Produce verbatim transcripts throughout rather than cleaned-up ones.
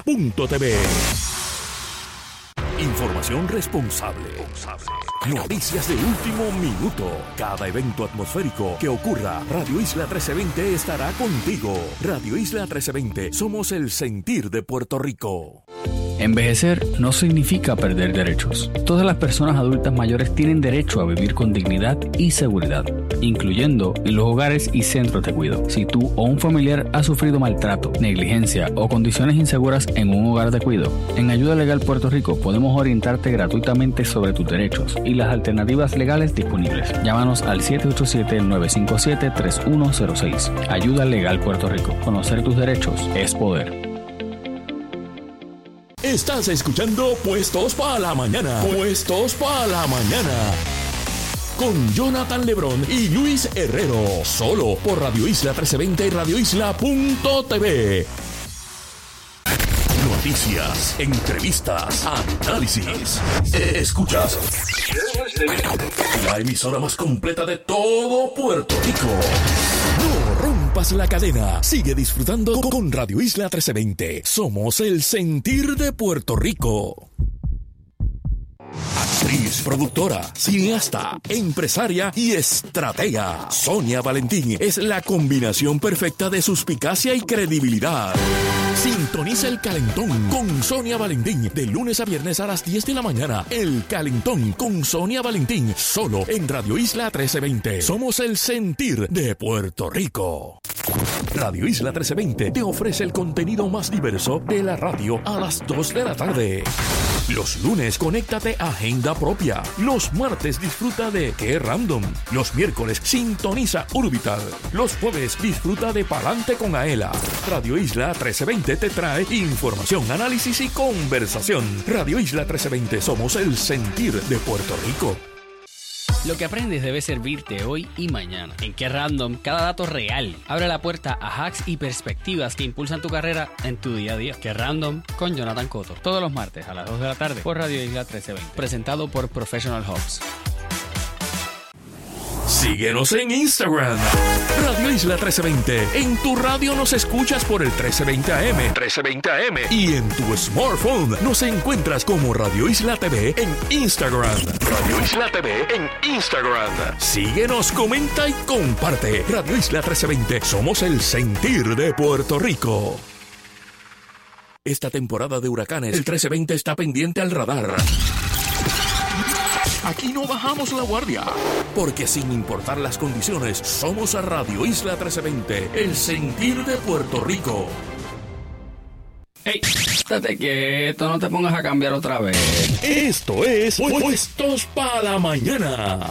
punto t v. Información responsable. Noticias de último minuto. Cada evento atmosférico que ocurra, Radio Isla trece veinte estará contigo. Radio Isla trece veinte, somos el sentir de Puerto Rico. Envejecer no significa perder derechos. Todas las personas adultas mayores tienen derecho a vivir con dignidad y seguridad, incluyendo en los hogares y centros de cuidado. Si tú o un familiar ha sufrido maltrato, negligencia o condiciones inseguras en un hogar de cuidado, en Ayuda Legal Puerto Rico podemos orientarte gratuitamente sobre tus derechos y las alternativas legales disponibles. Llámanos al siete ocho siete, nueve cinco siete, tres uno cero seis. Ayuda Legal Puerto Rico. Conocer tus derechos es poder. Estás escuchando Puestos para la Mañana. Puestos para la Mañana. Con Jonathan Lebrón y Luis Herrero. Solo por Radio Isla trece veinte y radio isla punto t v. Noticias, entrevistas, análisis. Escuchas la emisora más completa de todo Puerto Rico. No rompas la cadena. Sigue disfrutando con Radio Isla trece veinte. Somos el sentir de Puerto Rico. Actriz, productora, cineasta, empresaria y estratega. Sonia Valentín es la combinación perfecta de suspicacia y credibilidad. Sintoniza El Calentón con Sonia Valentín de lunes a viernes a las diez de la mañana. El Calentón con Sonia Valentín, solo en Radio Isla trece veinte. Somos el sentir de Puerto Rico. Radio Isla trece veinte te ofrece el contenido más diverso de la radio a las dos de la tarde. Los lunes, conéctate a Agenda Propia. Los martes, disfruta de Qué Random. Los miércoles, sintoniza Urbital. Los jueves, disfruta de Palante con Aela. Radio Isla trece veinte te trae información, análisis y conversación. Radio Isla trece veinte, somos el sentir de Puerto Rico. Lo que aprendes debe servirte hoy y mañana. En Qué Random, cada dato real abre la puerta a hacks y perspectivas que impulsan tu carrera en tu día a día. Qué Random con Jonathan Cotto. Todos los martes a las dos de la tarde por Radio Isla trece veinte. Presentado por Professional Hubs. Síguenos en Instagram, Radio Isla trece veinte. En tu radio nos escuchas por el trece veinte A M. trece veinte A M. Y en tu smartphone nos encuentras como Radio Isla T V en Instagram. Radio Isla T V en Instagram. Síguenos, comenta y comparte. Radio Isla trece veinte. Somos el sentir de Puerto Rico. Esta temporada de huracanes, el trece veinte está pendiente al radar. Aquí no bajamos la guardia, porque sin importar las condiciones, somos a Radio Isla trece veinte, el sentir de Puerto Rico. ¡Ey! Estate quieto, no te pongas a cambiar otra vez. Esto es Puestos para la Mañana.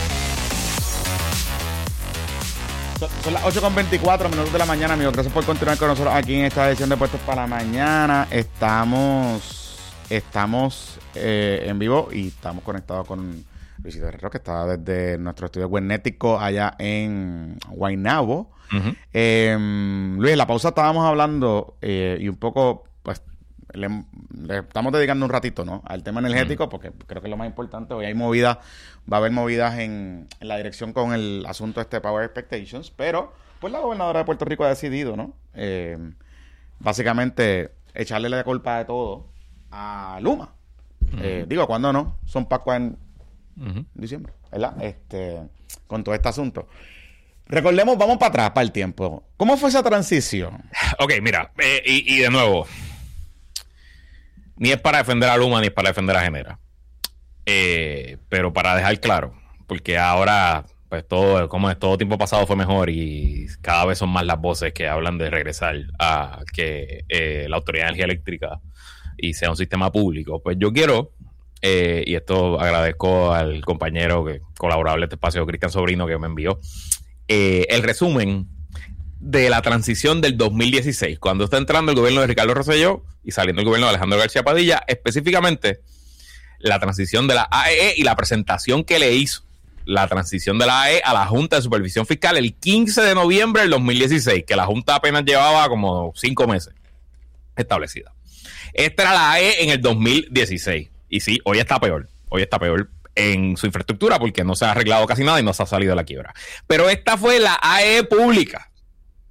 Son las ocho con veinticuatro minutos de la mañana, amigos. Gracias por continuar con nosotros aquí en esta edición de Puestos para la Mañana. Estamos... Estamos eh, en vivo y estamos conectados con Luisito Herrero, que está desde nuestro estudio webnético allá en Guaynabo. Uh-huh. Eh, Luis, en la pausa estábamos hablando eh, y un poco, pues, le, le estamos dedicando un ratito, ¿no?, al tema energético, uh-huh, porque creo que es lo más importante. Hoy hay movidas, va a haber movidas en, en la dirección con el asunto este de Power Expectations, pero pues la gobernadora de Puerto Rico ha decidido, ¿no?, eh, básicamente echarle la culpa de todo a Luma. Uh-huh. Eh, digo, ¿cuándo no? Son Pascua en uh-huh. diciembre, ¿verdad? Este, con todo este asunto. Recordemos, vamos para atrás, para el tiempo. ¿Cómo fue esa transición? Ok, mira, eh, y, y de nuevo, ni es para defender a Luma ni es para defender a Genera. Eh, pero para dejar claro, porque ahora, pues todo, como es, todo tiempo pasado fue mejor y cada vez son más las voces que hablan de regresar a que eh, la Autoridad de Energía Eléctrica y sea un sistema público. Pues yo quiero, eh, y esto agradezco al compañero que colaborable de este espacio, Cristian Sobrino, que me envió eh, el resumen de la transición del dos mil dieciséis, cuando está entrando el gobierno de Ricardo Rosselló y saliendo el gobierno de Alejandro García Padilla, específicamente la transición de la A E E y la presentación que le hizo la transición de la A E E a la Junta de Supervisión Fiscal el quince de noviembre del dos mil dieciséis, que la Junta apenas llevaba como cinco meses establecida. Esta era la A E E en el dos mil dieciséis. Y sí, hoy está peor. Hoy está peor en su infraestructura porque no se ha arreglado casi nada y no se ha salido de la quiebra. Pero esta fue la A E E pública.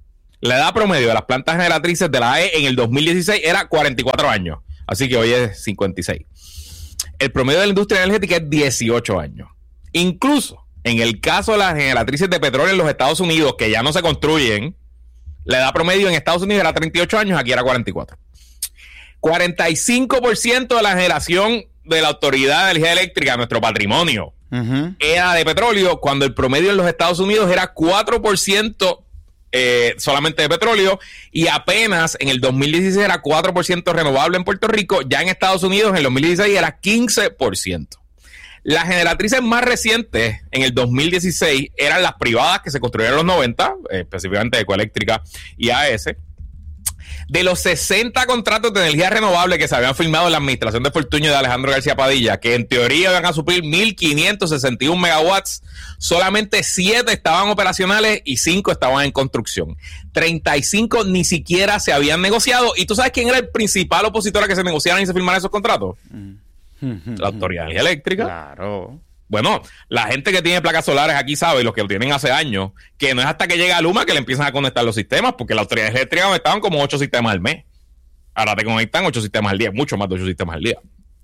La edad promedio de las plantas generatrices de la A E en el dos mil dieciséis era cuarenta y cuatro años. Así que hoy es cincuenta y seis. El promedio de la industria energética es dieciocho años. Incluso en el caso de las generatrices de petróleo en los Estados Unidos, que ya no se construyen, la edad promedio en Estados Unidos era treinta y ocho años, aquí era cuarenta y cuatro. cuarenta y cinco por ciento de la generación de la Autoridad de Energía Eléctrica, nuestro patrimonio, uh-huh. era de petróleo, cuando el promedio en los Estados Unidos era cuatro por ciento eh, solamente de petróleo, y apenas en el dos mil dieciséis era cuatro por ciento renovable en Puerto Rico. Ya en Estados Unidos en el dos mil dieciséis era quince por ciento. Las generatrices más recientes en el dos mil dieciséis eran las privadas que se construyeron en los noventa, eh, específicamente Ecoeléctrica y A E S. De los sesenta contratos de energía renovable que se habían firmado en la administración de Fortuño y de Alejandro García Padilla, que en teoría iban a suplir mil quinientos sesenta y uno megawatts, solamente siete estaban operacionales y cinco estaban en construcción. treinta y cinco ni siquiera se habían negociado. ¿Y tú sabes quién era el principal opositor a que se negociaran y se firmaran esos contratos? La Autoridad de Energía Eléctrica. Claro. Bueno, la gente que tiene placas solares aquí sabe, y los que lo tienen hace años, que no es hasta que llega Luma que le empiezan a conectar los sistemas, porque la Autoridad Eléctrica conectaban como ocho sistemas al mes. Ahora te conectan ocho sistemas al día, mucho más de ocho sistemas al día.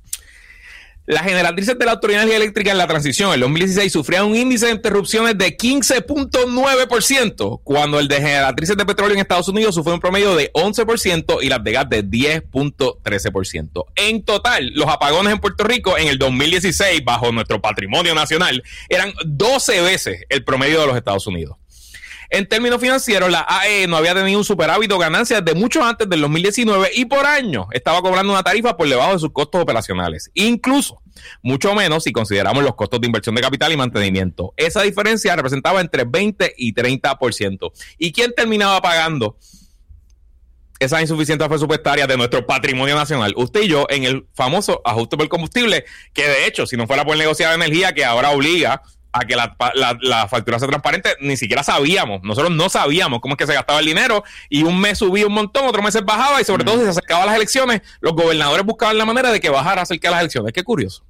Las generatrices de la Autoridad de Energía Eléctrica en la transición, en el dos mil dieciséis, sufrían un índice de interrupciones de quince punto nueve por ciento, cuando el de generatrices de petróleo en Estados Unidos sufrió un promedio de once por ciento y las de gas de diez punto trece por ciento. En total, los apagones en Puerto Rico en el dos mil dieciséis, bajo nuestro patrimonio nacional, eran doce veces el promedio de los Estados Unidos. En términos financieros, la A E no había tenido un superávit o ganancias de mucho antes del dos mil diecinueve y por año estaba cobrando una tarifa por debajo de sus costos operacionales. Incluso, mucho menos si consideramos los costos de inversión de capital y mantenimiento. Esa diferencia representaba entre veinte y treinta por ciento. ¿Y quién terminaba pagando esas insuficiencias presupuestarias de nuestro patrimonio nacional? Usted y yo, en el famoso ajuste por combustible, que de hecho, si no fuera por negociar energía, que ahora obliga a que la, la, la factura sea transparente, ni siquiera sabíamos, nosotros no sabíamos cómo es que se gastaba el dinero, y un mes subía un montón, otro mes bajaba, y sobre mm. todo si se acercaban las elecciones, los gobernadores buscaban la manera de que bajara acerca de las elecciones. Qué curioso.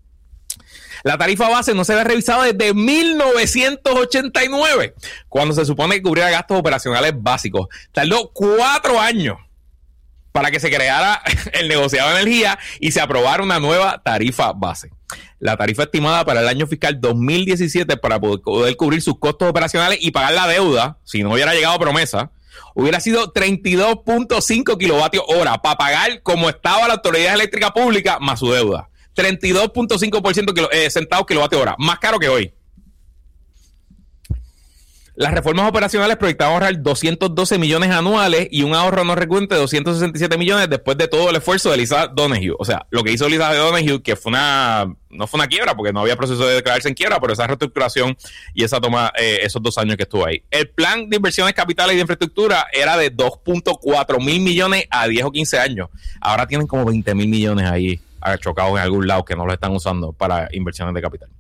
La tarifa base no se había revisado desde mil novecientos ochenta y nueve, cuando se supone que cubría gastos operacionales básicos. Tardó cuatro años para que se creara el negociado de energía y se aprobara una nueva tarifa base. La tarifa estimada para el año fiscal dos mil diecisiete para poder cubrir sus costos operacionales y pagar la deuda, si no hubiera llegado promesa, hubiera sido treinta y dos punto cinco kilovatios hora para pagar como estaba la Autoridad Eléctrica Pública más su deuda. treinta y dos punto cinco por ciento kilo, eh, centavos kilovatio hora, más caro que hoy. Las reformas operacionales proyectaban ahorrar doscientos doce millones anuales y un ahorro no recurrente de doscientos sesenta y siete millones después de todo el esfuerzo de Lisa Donoghue. O sea, lo que hizo Lisa Donoghue, que fue una, no fue una quiebra, porque no había proceso de declararse en quiebra, pero esa reestructuración y esa toma, eh, esos dos años que estuvo ahí. El plan de inversiones capitales y de infraestructura era de dos punto cuatro mil millones a diez o quince años. Ahora tienen como veinte mil millones ahí chocados en algún lado que no lo están usando para inversiones de capital.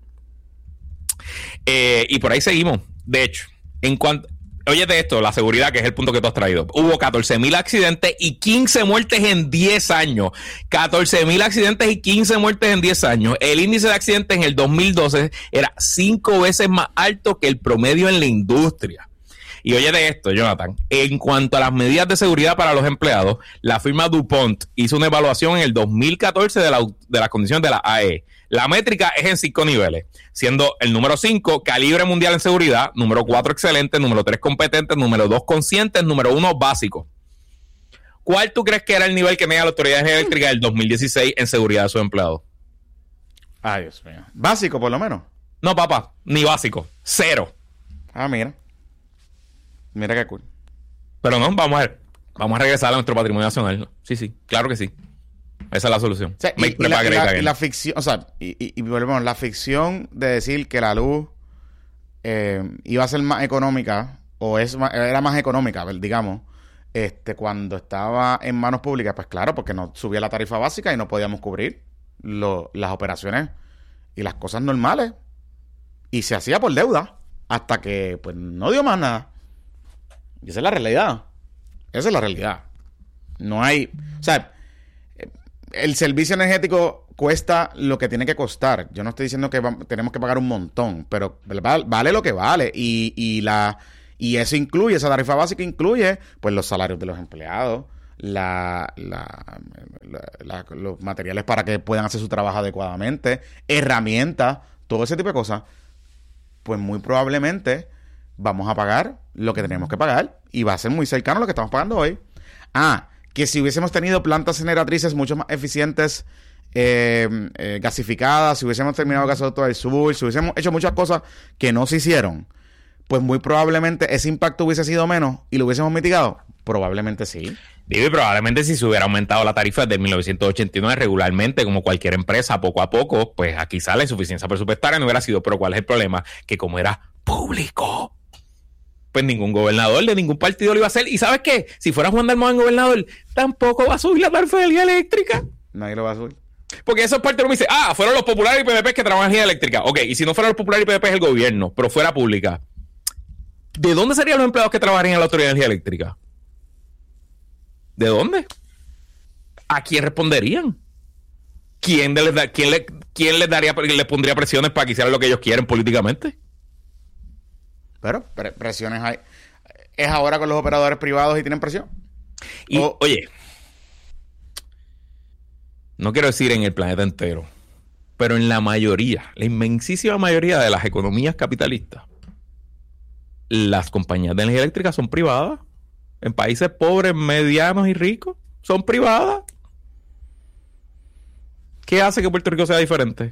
Eh, y por ahí seguimos. De hecho, en cuanto, oye de esto, la seguridad, que es el punto que tú has traído. Hubo catorce mil accidentes y quince muertes en diez años. catorce mil accidentes y quince muertes en diez años. El índice de accidentes en el dos mil doce era cinco veces más alto que el promedio en la industria. Y oye de esto, Jonathan, en cuanto a las medidas de seguridad para los empleados, la firma DuPont hizo una evaluación en el dos mil catorce de, la, de las condiciones de la A E. La métrica es en cinco niveles, siendo el número cinco, calibre mundial en seguridad, número cuatro, excelente, número tres, competente, número dos, consciente, número uno, básico. ¿Cuál tú crees que era el nivel que tenía la Autoridad Eléctrica del dos mil dieciséis en seguridad de sus empleados? Ay, Dios mío. ¿Básico, por lo menos? No, papá, ni básico. Cero. Ah, mira. Mira qué cool. Pero no, vamos a ver. Vamos a regresar a nuestro patrimonio nacional, ¿no? Sí, sí, claro que sí. Esa es la solución. O sea, y, y, la, y, la, y la ficción, o sea, y, y, y volvemos, la ficción de decir que la luz eh, iba a ser más económica, o es más, era más económica, digamos, este, cuando estaba en manos públicas, pues claro, porque no subía la tarifa básica y no podíamos cubrir lo, las operaciones y las cosas normales. Y se hacía por deuda, hasta que pues no dio más nada. Y esa es la realidad. Esa es la realidad. No hay, o sea, el servicio energético cuesta lo que tiene que costar. Yo no estoy diciendo que va, tenemos que pagar un montón, pero vale, vale lo que vale. Y, y la Y eso incluye, esa tarifa básica incluye pues los salarios de los empleados, la, la, la, la, los materiales para que puedan hacer su trabajo adecuadamente, herramientas, todo ese tipo de cosas. Pues muy probablemente vamos a pagar lo que tenemos que pagar y va a ser muy cercano a lo que estamos pagando hoy. Ah, que si hubiésemos tenido plantas generatrices mucho más eficientes, eh, eh, gasificadas, si hubiésemos terminado el gasoducto del sur, si hubiésemos hecho muchas cosas que no se hicieron, pues muy probablemente ese impacto hubiese sido menos y lo hubiésemos mitigado. Probablemente sí. Digo, y probablemente si se hubiera aumentado la tarifa desde mil novecientos ochenta y nueve regularmente, como cualquier empresa, poco a poco, pues aquí sale insuficiencia presupuestaria, no hubiera sido. Pero ¿cuál es el problema? Que como era público, pues ningún gobernador de ningún partido lo iba a hacer. ¿Y sabes qué? Si fuera Juan Dalmau en gobernador, tampoco va a subir la tarifa de energía eléctrica. Nadie lo va a subir. Porque esos partidos me dicen, ah, fueron los populares y P N P que trabajan en energía eléctrica. Ok, y si no fueran los populares y P N P es el gobierno, pero fuera pública. ¿De dónde serían los empleados que trabajarían en la Autoridad de Energía Eléctrica? ¿De dónde? ¿A quién responderían? ¿Quién les, da, quién le, quién les daría, les pondría presiones para que hicieran lo que ellos quieren políticamente? Pero pre- presiones hay. ¿Es ahora con los operadores privados y tienen presión? Y, o, oye, no quiero decir en el planeta entero, pero en la mayoría, la inmensísima mayoría de las economías capitalistas, las compañías de energía eléctrica son privadas. En países pobres, medianos y ricos, son privadas. ¿Qué hace que Puerto Rico sea diferente?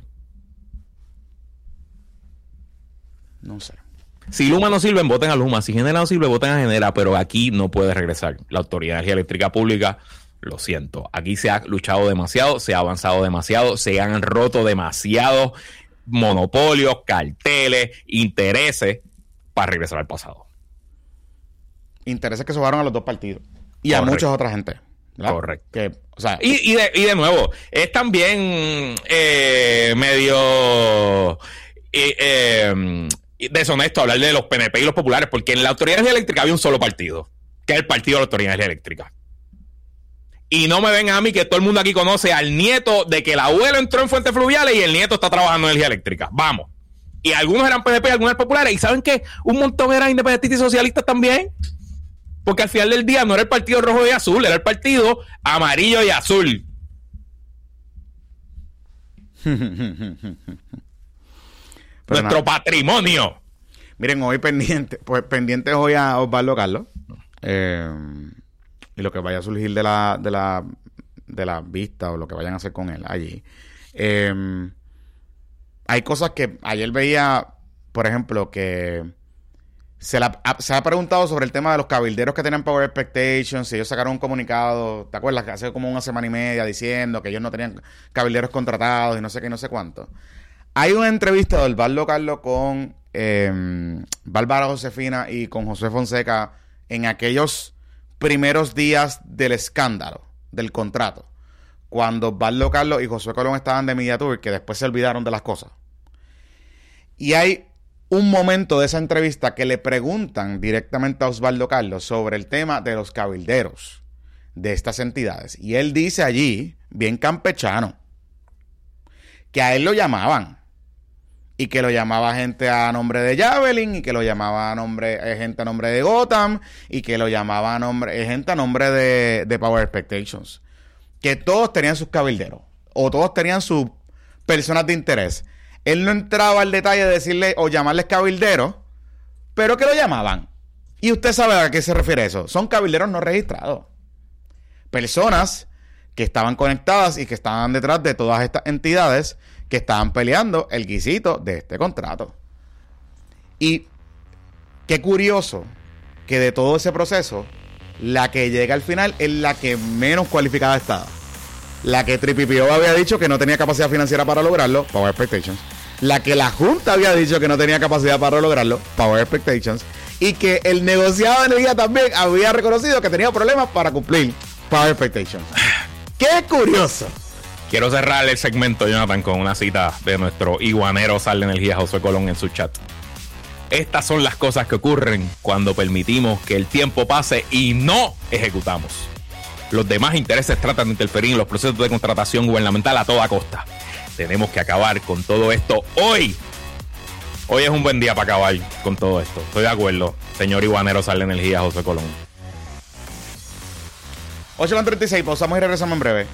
No sé. Si Luma no sirve, voten a Luma. Si Genera no sirve, voten a Genera. Pero aquí no puede regresar. La Autoridad de Energía Eléctrica Pública, lo siento. Aquí se ha luchado demasiado, se ha avanzado demasiado, se han roto demasiados monopolios, carteles, intereses para regresar al pasado. Intereses que sobraron a los dos partidos. Y Correcto. a muchas otras gente. ¿verdad? Correcto. Que, o sea, Y, y, de, y de nuevo, es también eh, medio eh, eh, deshonesto hablar de los P N P y los populares, porque en la Autoridad de Energía Eléctrica había un solo partido, que es el Partido de la Autoridad de Energía Eléctrica. Y no me ven a mí que todo el mundo aquí conoce al nieto de que el abuelo entró en Fuentes Fluviales y el nieto está trabajando en energía eléctrica. Vamos. Y algunos eran P N P y algunos eran populares. ¿Y saben qué? Un montón eran independentistas y socialistas también. Porque al final del día no era el partido rojo y azul, era el partido amarillo y azul. Nuestro nada. patrimonio. Miren, hoy pendiente, pues pendientes hoy a Osvaldo Carlos. Eh, y lo que vaya a surgir de la, de la, de la vista o lo que vayan a hacer con él allí. Eh, hay cosas que ayer veía, por ejemplo, que se, la, se ha preguntado sobre el tema de los cabilderos que tenían Power Expectations. Si ellos sacaron un comunicado, ¿te acuerdas? Que hace como una semana y media diciendo que ellos no tenían cabilderos contratados y no sé qué, no sé cuánto. Hay una entrevista de Osvaldo Carlos con eh, Bárbara Josefina y con José Fonseca en aquellos primeros días del escándalo, del contrato, cuando Osvaldo Carlos y Josué Colón estaban de Media Tour, que después se olvidaron de las cosas. Y hay un momento de esa entrevista que le preguntan directamente a Osvaldo Carlos sobre el tema de los cabilderos de estas entidades. Y él dice allí, bien campechano, que a él lo llamaban. Y que lo llamaba gente a nombre de Javelin, y que lo llamaba a nombre, eh, gente a nombre de Gotham, y que lo llamaba a nombre, eh, gente a nombre de, de Power Expectations. Que todos tenían sus cabilderos, o todos tenían sus personas de interés. Él no entraba al detalle de decirle o llamarles cabilderos, pero que lo llamaban. Y usted sabe a qué se refiere eso. Son cabilderos no registrados. Personas que estaban conectadas y que estaban detrás de todas estas entidades que estaban peleando el guisito de este contrato. Y qué curioso que de todo ese proceso, la que llega al final es la que menos cualificada estaba. La que Tripipio había dicho que no tenía capacidad financiera para lograrlo, Power Expectations. La que la Junta había dicho que no tenía capacidad para lograrlo, Power Expectations. Y que el negociado de energía también había reconocido que tenía problemas para cumplir Power Expectations. ¡Qué curioso! Quiero cerrar el segmento, Jonathan, con una cita de nuestro iguanero Sal de Energía, José Colón, en su chat. Estas son las cosas que ocurren cuando permitimos que el tiempo pase y no ejecutamos. Los demás intereses tratan de interferir en los procesos de contratación gubernamental a toda costa. Tenemos que acabar con todo esto hoy. Hoy es un buen día para acabar con todo esto. Estoy de acuerdo. Señor Iguanero, sale energía, José Colón. ocho con treinta y seis, pausamos y regresamos en breve.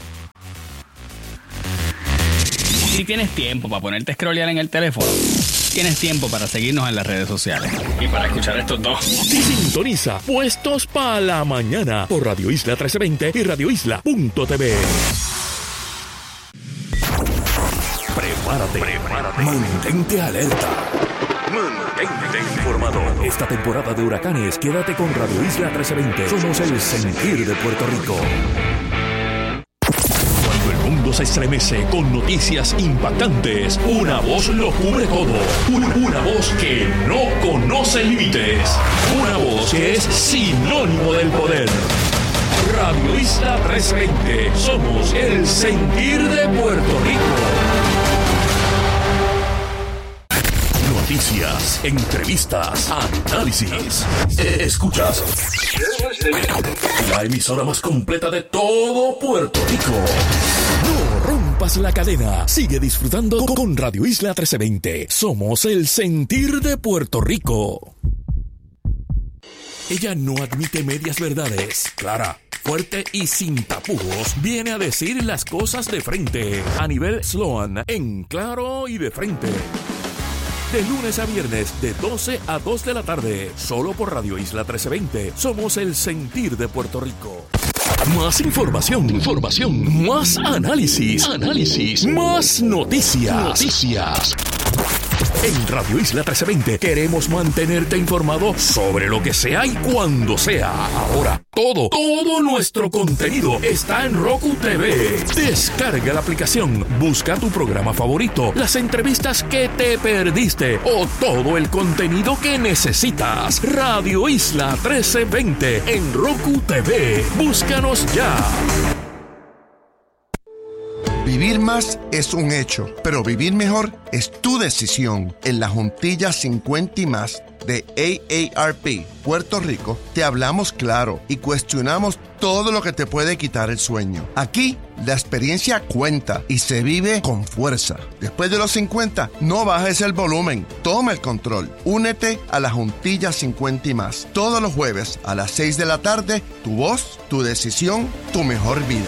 Si tienes tiempo para ponerte a scrollear en el teléfono, tienes tiempo para seguirnos en las redes sociales. Y para escuchar estos dos. Sintoniza Puestos para la Mañana por Radio Isla trece veinte y radio isla punto t v. Prepárate, prepárate. Mantente alerta. Mantente informado. Esta temporada de huracanes, quédate con Radio Isla trece veinte. Somos el sentir de Puerto Rico. Cuando el mundo se estremece con noticias impactantes, una voz lo cubre todo. Una, una voz que no conoce límites. Una voz que es sinónimo del poder. Radio Isla trece veinte. Somos el sentir de Puerto Rico. Noticias, entrevistas, análisis. Escuchas la emisora más completa de todo Puerto Rico. No rompas la cadena. Sigue disfrutando con Radio Isla trece veinte. Somos el sentir de Puerto Rico. Ella no admite medias verdades. Clara, fuerte y sin tapujos, viene a decir las cosas de frente. A nivel Sloan, en claro y de frente. De lunes a viernes, de doce a dos de la tarde, solo por Radio Isla trece veinte. Somos el sentir de Puerto Rico. Más información, información, más análisis, análisis, más noticias, noticias. En Radio Isla trece veinte queremos mantenerte informado sobre lo que sea y cuando sea. Ahora, todo, todo nuestro contenido está en Roku T V. Descarga la aplicación, busca tu programa favorito, las entrevistas que te perdiste o todo el contenido que necesitas. Radio Isla trece veinte en Roku T V. Búscanos ya. Vivir más es un hecho, pero vivir mejor es tu decisión. En la Juntilla cincuenta y más de A A R P Puerto Rico, te hablamos claro y cuestionamos todo lo que te puede quitar el sueño. Aquí, la experiencia cuenta y se vive con fuerza. Después de los cincuenta, no bajes el volumen. Toma el control. Únete a la Juntilla cincuenta y más. Todos los jueves a las seis de la tarde, tu voz, tu decisión, tu mejor vida.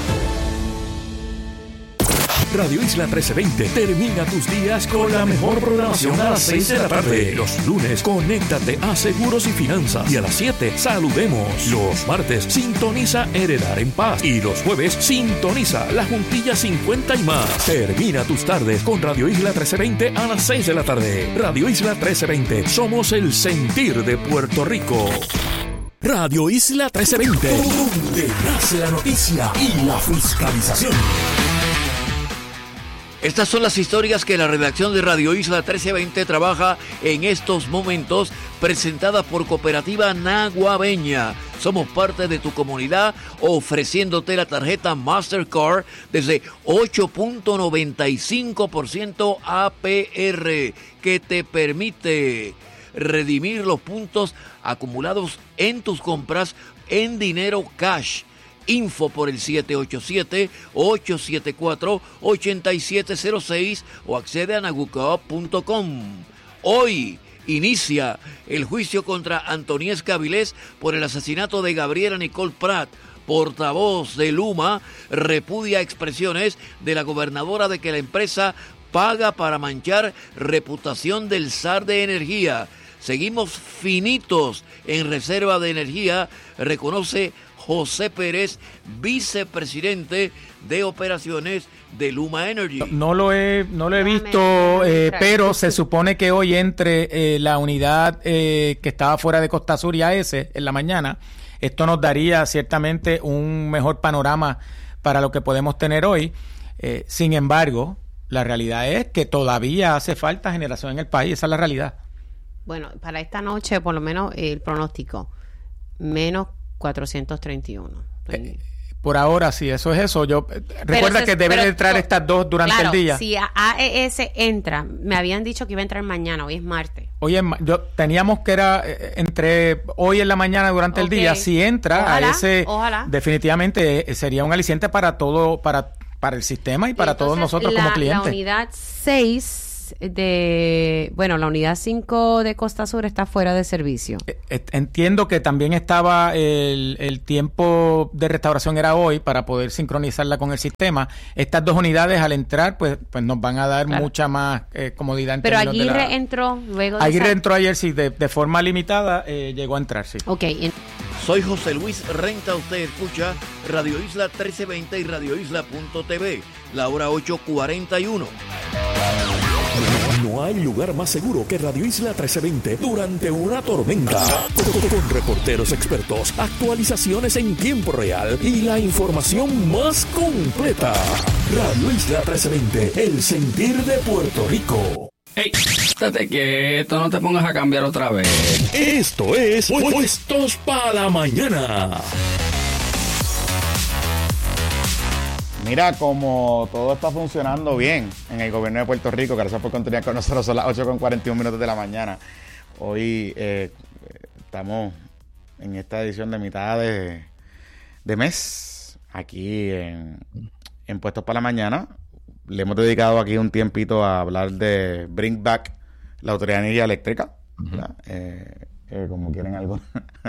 Radio Isla trece veinte termina tus días con la mejor programación a las seis de la tarde. Los lunes, conéctate a Seguros y Finanzas. Y a las siete, saludemos. Los martes, sintoniza Heredar en Paz. Y los jueves, sintoniza La Juntilla cincuenta y más. Termina tus tardes con Radio Isla trece veinte a las seis de la tarde. Radio Isla trece veinte, somos el sentir de Puerto Rico. Radio Isla trece veinte, donde nace la noticia y la fiscalización. Estas son las historias que la redacción de Radio Isla trece veinte trabaja en estos momentos, presentadas por Cooperativa Naguabeña. Somos parte de tu comunidad ofreciéndote la tarjeta Mastercard desde ocho punto noventa y cinco por ciento A P R que te permite redimir los puntos acumulados en tus compras en dinero cash. Info por el siete ocho siete, ocho siete cuatro, ocho siete cero seis o accede a nagucoop punto com. Hoy inicia el juicio contra Antoniesca Avilés por el asesinato de Gabriela Nicole Prat. Portavoz de Luma repudia expresiones de la gobernadora de que la empresa paga para manchar reputación del S A R de energía. Seguimos finitos en reserva de energía, reconoce José Pérez, vicepresidente de operaciones de Luma Energy. No lo he, no lo he visto, eh, pero se supone que hoy entre eh, la unidad eh, que estaba fuera de Costa Sur y A S en la mañana. Esto nos daría ciertamente un mejor panorama para lo que podemos tener hoy. Eh, sin embargo, la realidad es que todavía hace falta generación en el país. Esa es la realidad. Bueno, para esta noche, por lo menos, eh, el pronóstico, menos cuatrocientos treinta y uno. Eh, por ahora, sí, eso es eso. Yo eh, recuerda que deben entrar to, estas dos durante claro, el día. Si A E S entra, me habían dicho que iba a entrar mañana, hoy es martes. Oye, yo teníamos que era eh, entre hoy en la mañana durante okay. el día. Si entra ojalá, a ese, ojalá. definitivamente eh, sería un aliciente para todo, para para el sistema y para Entonces, todos nosotros la, como clientes. La unidad seis es de, bueno, la unidad cinco de Costa Sur está fuera de servicio. Entiendo que también estaba el, el tiempo de restauración era hoy para poder sincronizarla con el sistema. Estas dos unidades al entrar pues pues nos van a dar claro. mucha más eh, comodidad en Pero términos Aguirre de la... entró luego de Aguirre esa... entró ayer, sí, de, de forma limitada eh, llegó a entrar, sí. Ok. En... Soy José Luis Renta, usted escucha Radio Isla trece veinte y radio isla punto t v, la hora ocho cuarenta y uno. No hay lugar más seguro que Radio Isla trece veinte durante una tormenta. Con, con reporteros expertos, actualizaciones en tiempo real y la información más completa. Radio Isla trece veinte, el sentir de Puerto Rico. ¡Ey! Estate quieto, no te pongas a cambiar otra vez. Esto es Puestos para la Mañana. Mira, como todo está funcionando bien en el gobierno de Puerto Rico, gracias por continuar con nosotros, son las ocho con cuarenta y un minutos de la mañana. Hoy eh, estamos en esta edición de mitad de, de mes, aquí en, en Puestos para la Mañana. Le hemos dedicado aquí un tiempito a hablar de Bring Back la Autoridad de Energía Eléctrica, uh-huh. eh, eh, como quieren algunos,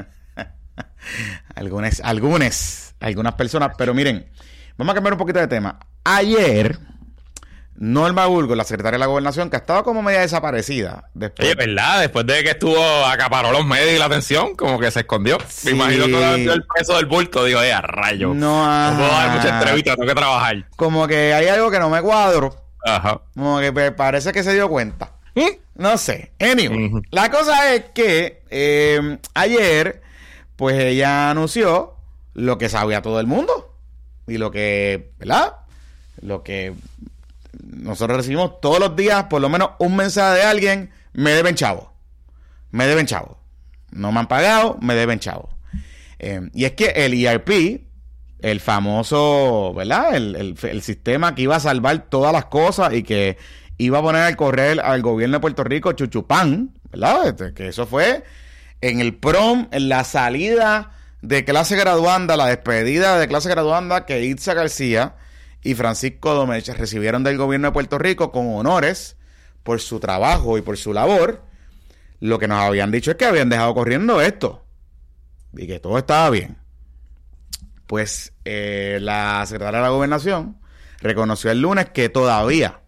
algunas, algunas, algunas personas, pero miren, vamos a cambiar un poquito de tema. Ayer, Norma Burgos, la secretaria de la Gobernación, que estaba como media desaparecida. Después... Oye, ¿verdad? Después de que estuvo, acaparó los medios y la atención, como que se escondió. Sí. Me imagino que le dio el peso del bulto. Digo, eh, a rayo. No, ajá. No puedo dar mucha entrevista, tengo que trabajar. Como que hay algo que no me cuadro. Ajá. Como que pues, parece que se dio cuenta. ¿Mm? No sé. Anyway, Uh-huh. la cosa es que eh, ayer, pues ella anunció lo que sabía todo el mundo. Y lo que, ¿verdad? Lo que nosotros recibimos todos los días, por lo menos un mensaje de alguien, me deben chavo. Me deben chavo. No me han pagado, me deben chavo. Eh, y es que el E R P, el famoso, ¿verdad? El, el, el sistema que iba a salvar todas las cosas y que iba a poner al correr al gobierno de Puerto Rico chuchupán, ¿verdad? Este, que eso fue en el prom, en la salida de clase graduanda, la despedida de clase graduanda que Itza García y Francisco Domech recibieron del gobierno de Puerto Rico con honores por su trabajo y por su labor. Lo que nos habían dicho es que habían dejado corriendo esto y que todo estaba bien. Pues eh, la secretaria de la Gobernación reconoció el lunes que todavía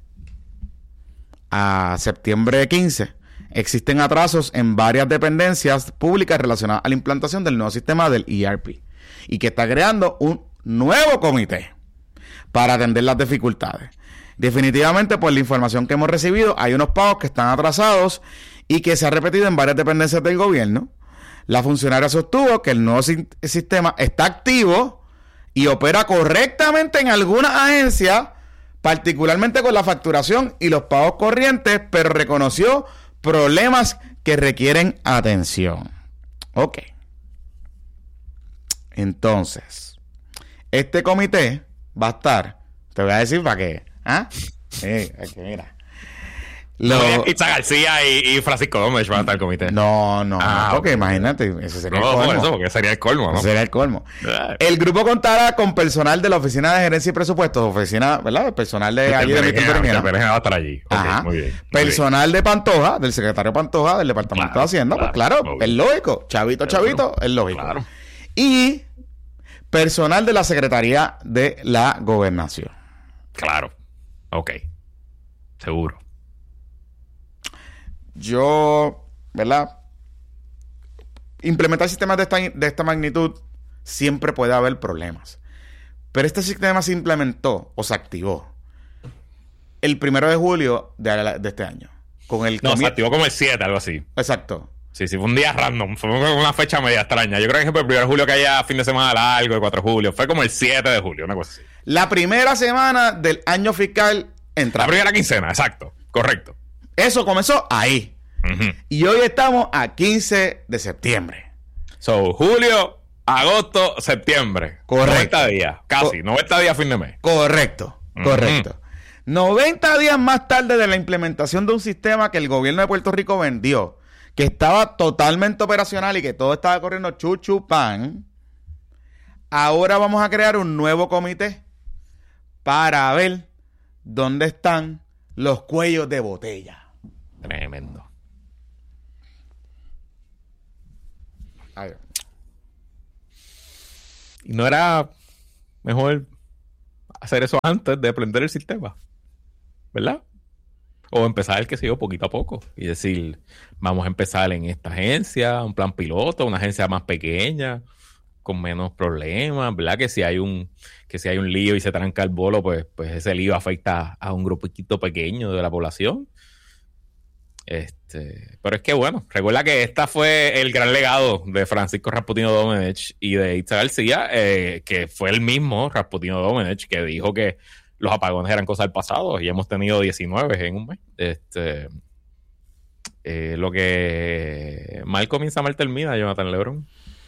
a septiembre quince existen atrasos en varias dependencias públicas relacionadas a la implantación del nuevo sistema del E R P y que está creando un nuevo comité para atender las dificultades. Definitivamente, por la información que hemos recibido, hay unos pagos que están atrasados y que se ha repetido en varias dependencias del gobierno. La funcionaria sostuvo que el nuevo si- sistema está activo y opera correctamente en algunas agencias, particularmente con la facturación y los pagos corrientes, pero reconoció problemas que requieren atención. Ok. Entonces, este comité va a estar, te voy a decir para qué. ¿Ah? Sí, aquí, mira. Lo... No, Itza García y, y Francisco Gómez van a estar en el comité. No, no, Ah, no, porque ok. imagínate, eso sería No, el por colmo. eso, porque sería el colmo, ¿no? Eso sería el colmo. Ah. El grupo contará con personal de la Oficina de Gerencia y Presupuestos, oficina, ¿verdad? El personal de allí de Víctor Berenjena. Berenjena va a estar allí. Ok, Ajá. muy bien. muy Personal de Pantoja, del secretario Pantoja, del Departamento Claro, de Hacienda, pues claro, claro, obvio. es lógico. Chavito, Claro, chavito, es lógico. claro. Y personal de la Secretaría de la Gobernación. bien. Claro. Ok. Seguro. Yo, ¿verdad? Implementar sistemas de esta, de esta magnitud siempre puede haber problemas. Pero este sistema se implementó o se activó el primero de julio de, la- de este año. Con el No, se comi- activó como el siete, algo así. Exacto. Sí, sí, fue un día random. Fue una fecha media extraña. Yo creo que fue el primero de julio que haya fin de semana largo, el cuatro de julio. Fue como el siete de julio, una cosa así. La primera semana del año fiscal entra. La primera quincena, exacto. Correcto. Eso comenzó ahí. Ujú. Y hoy estamos a quince de septiembre. So, julio, agosto, septiembre. Correcto. noventa días, casi. Co- noventa días fin de mes. Correcto, Ujú. correcto. noventa días más tarde de la implementación de un sistema que el gobierno de Puerto Rico vendió, que estaba totalmente operacional y que todo estaba corriendo chuchu pan, ahora vamos a crear un nuevo comité para ver dónde están los cuellos de botella. Tremendo. Ay. ¿Y no era mejor hacer eso antes de prender el sistema? ¿Verdad? O empezar, qué sé yo, poquito a poco. Y decir, vamos a empezar en esta agencia, un plan piloto, una agencia más pequeña, con menos problemas, ¿verdad? Que si hay un, que si hay un lío y se tranca el bolo, pues, pues ese lío afecta a un grupito pequeño de la población. Este, pero es que bueno, recuerda que esta fue el gran legado de Francisco Rasputino Domenech y de Itza García, eh, que fue el mismo Rasputino Domenech que dijo que los apagones eran cosas del pasado y hemos tenido diecinueve en un mes. Este, eh, lo que mal comienza, mal termina, Jonathan Lebron.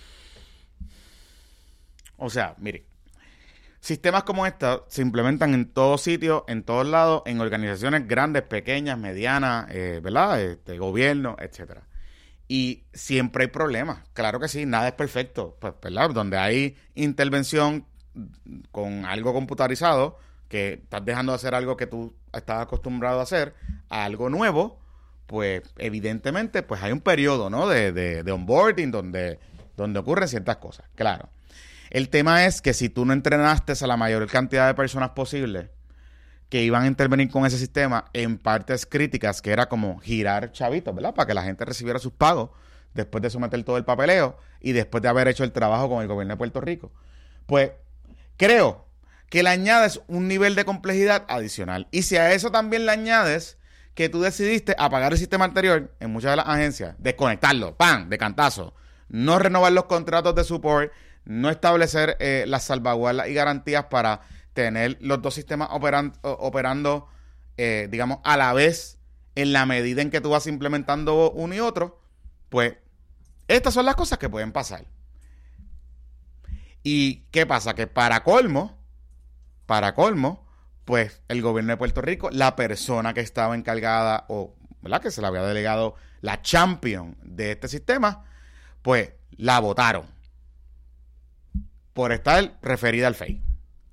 O sea, mire, sistemas como estos se implementan en todos sitios, en todos lados, en organizaciones grandes, pequeñas, medianas, eh, ¿verdad? Este, gobierno, etcétera. Y siempre hay problemas. Claro que sí, nada es perfecto, pues, ¿verdad? Donde hay intervención con algo computarizado, que estás dejando de hacer algo que tú estás acostumbrado a hacer, a algo nuevo, pues evidentemente pues hay un periodo, ¿no? De, de, de onboarding donde, donde ocurren ciertas cosas, claro. El tema es que si tú no entrenaste a la mayor cantidad de personas posible que iban a intervenir con ese sistema en partes críticas, que era como girar chavitos, ¿verdad? Para que la gente recibiera sus pagos después de someter todo el papeleo y después de haber hecho el trabajo con el gobierno de Puerto Rico. Pues creo que le añades un nivel de complejidad adicional. Y si a eso también le añades que tú decidiste apagar el sistema anterior en muchas de las agencias, desconectarlo, ¡pam!, de cantazo, no renovar los contratos de support, no establecer eh, las salvaguardas y garantías para tener los dos sistemas operan, operando, eh, digamos, a la vez en la medida en que tú vas implementando uno y otro, pues estas son las cosas que pueden pasar. ¿Y qué pasa? Que para colmo, para colmo, pues el gobierno de Puerto Rico, la persona que estaba encargada o, ¿verdad?, que se le había delegado la champion de este sistema, pues la votaron por estar referida al F E I.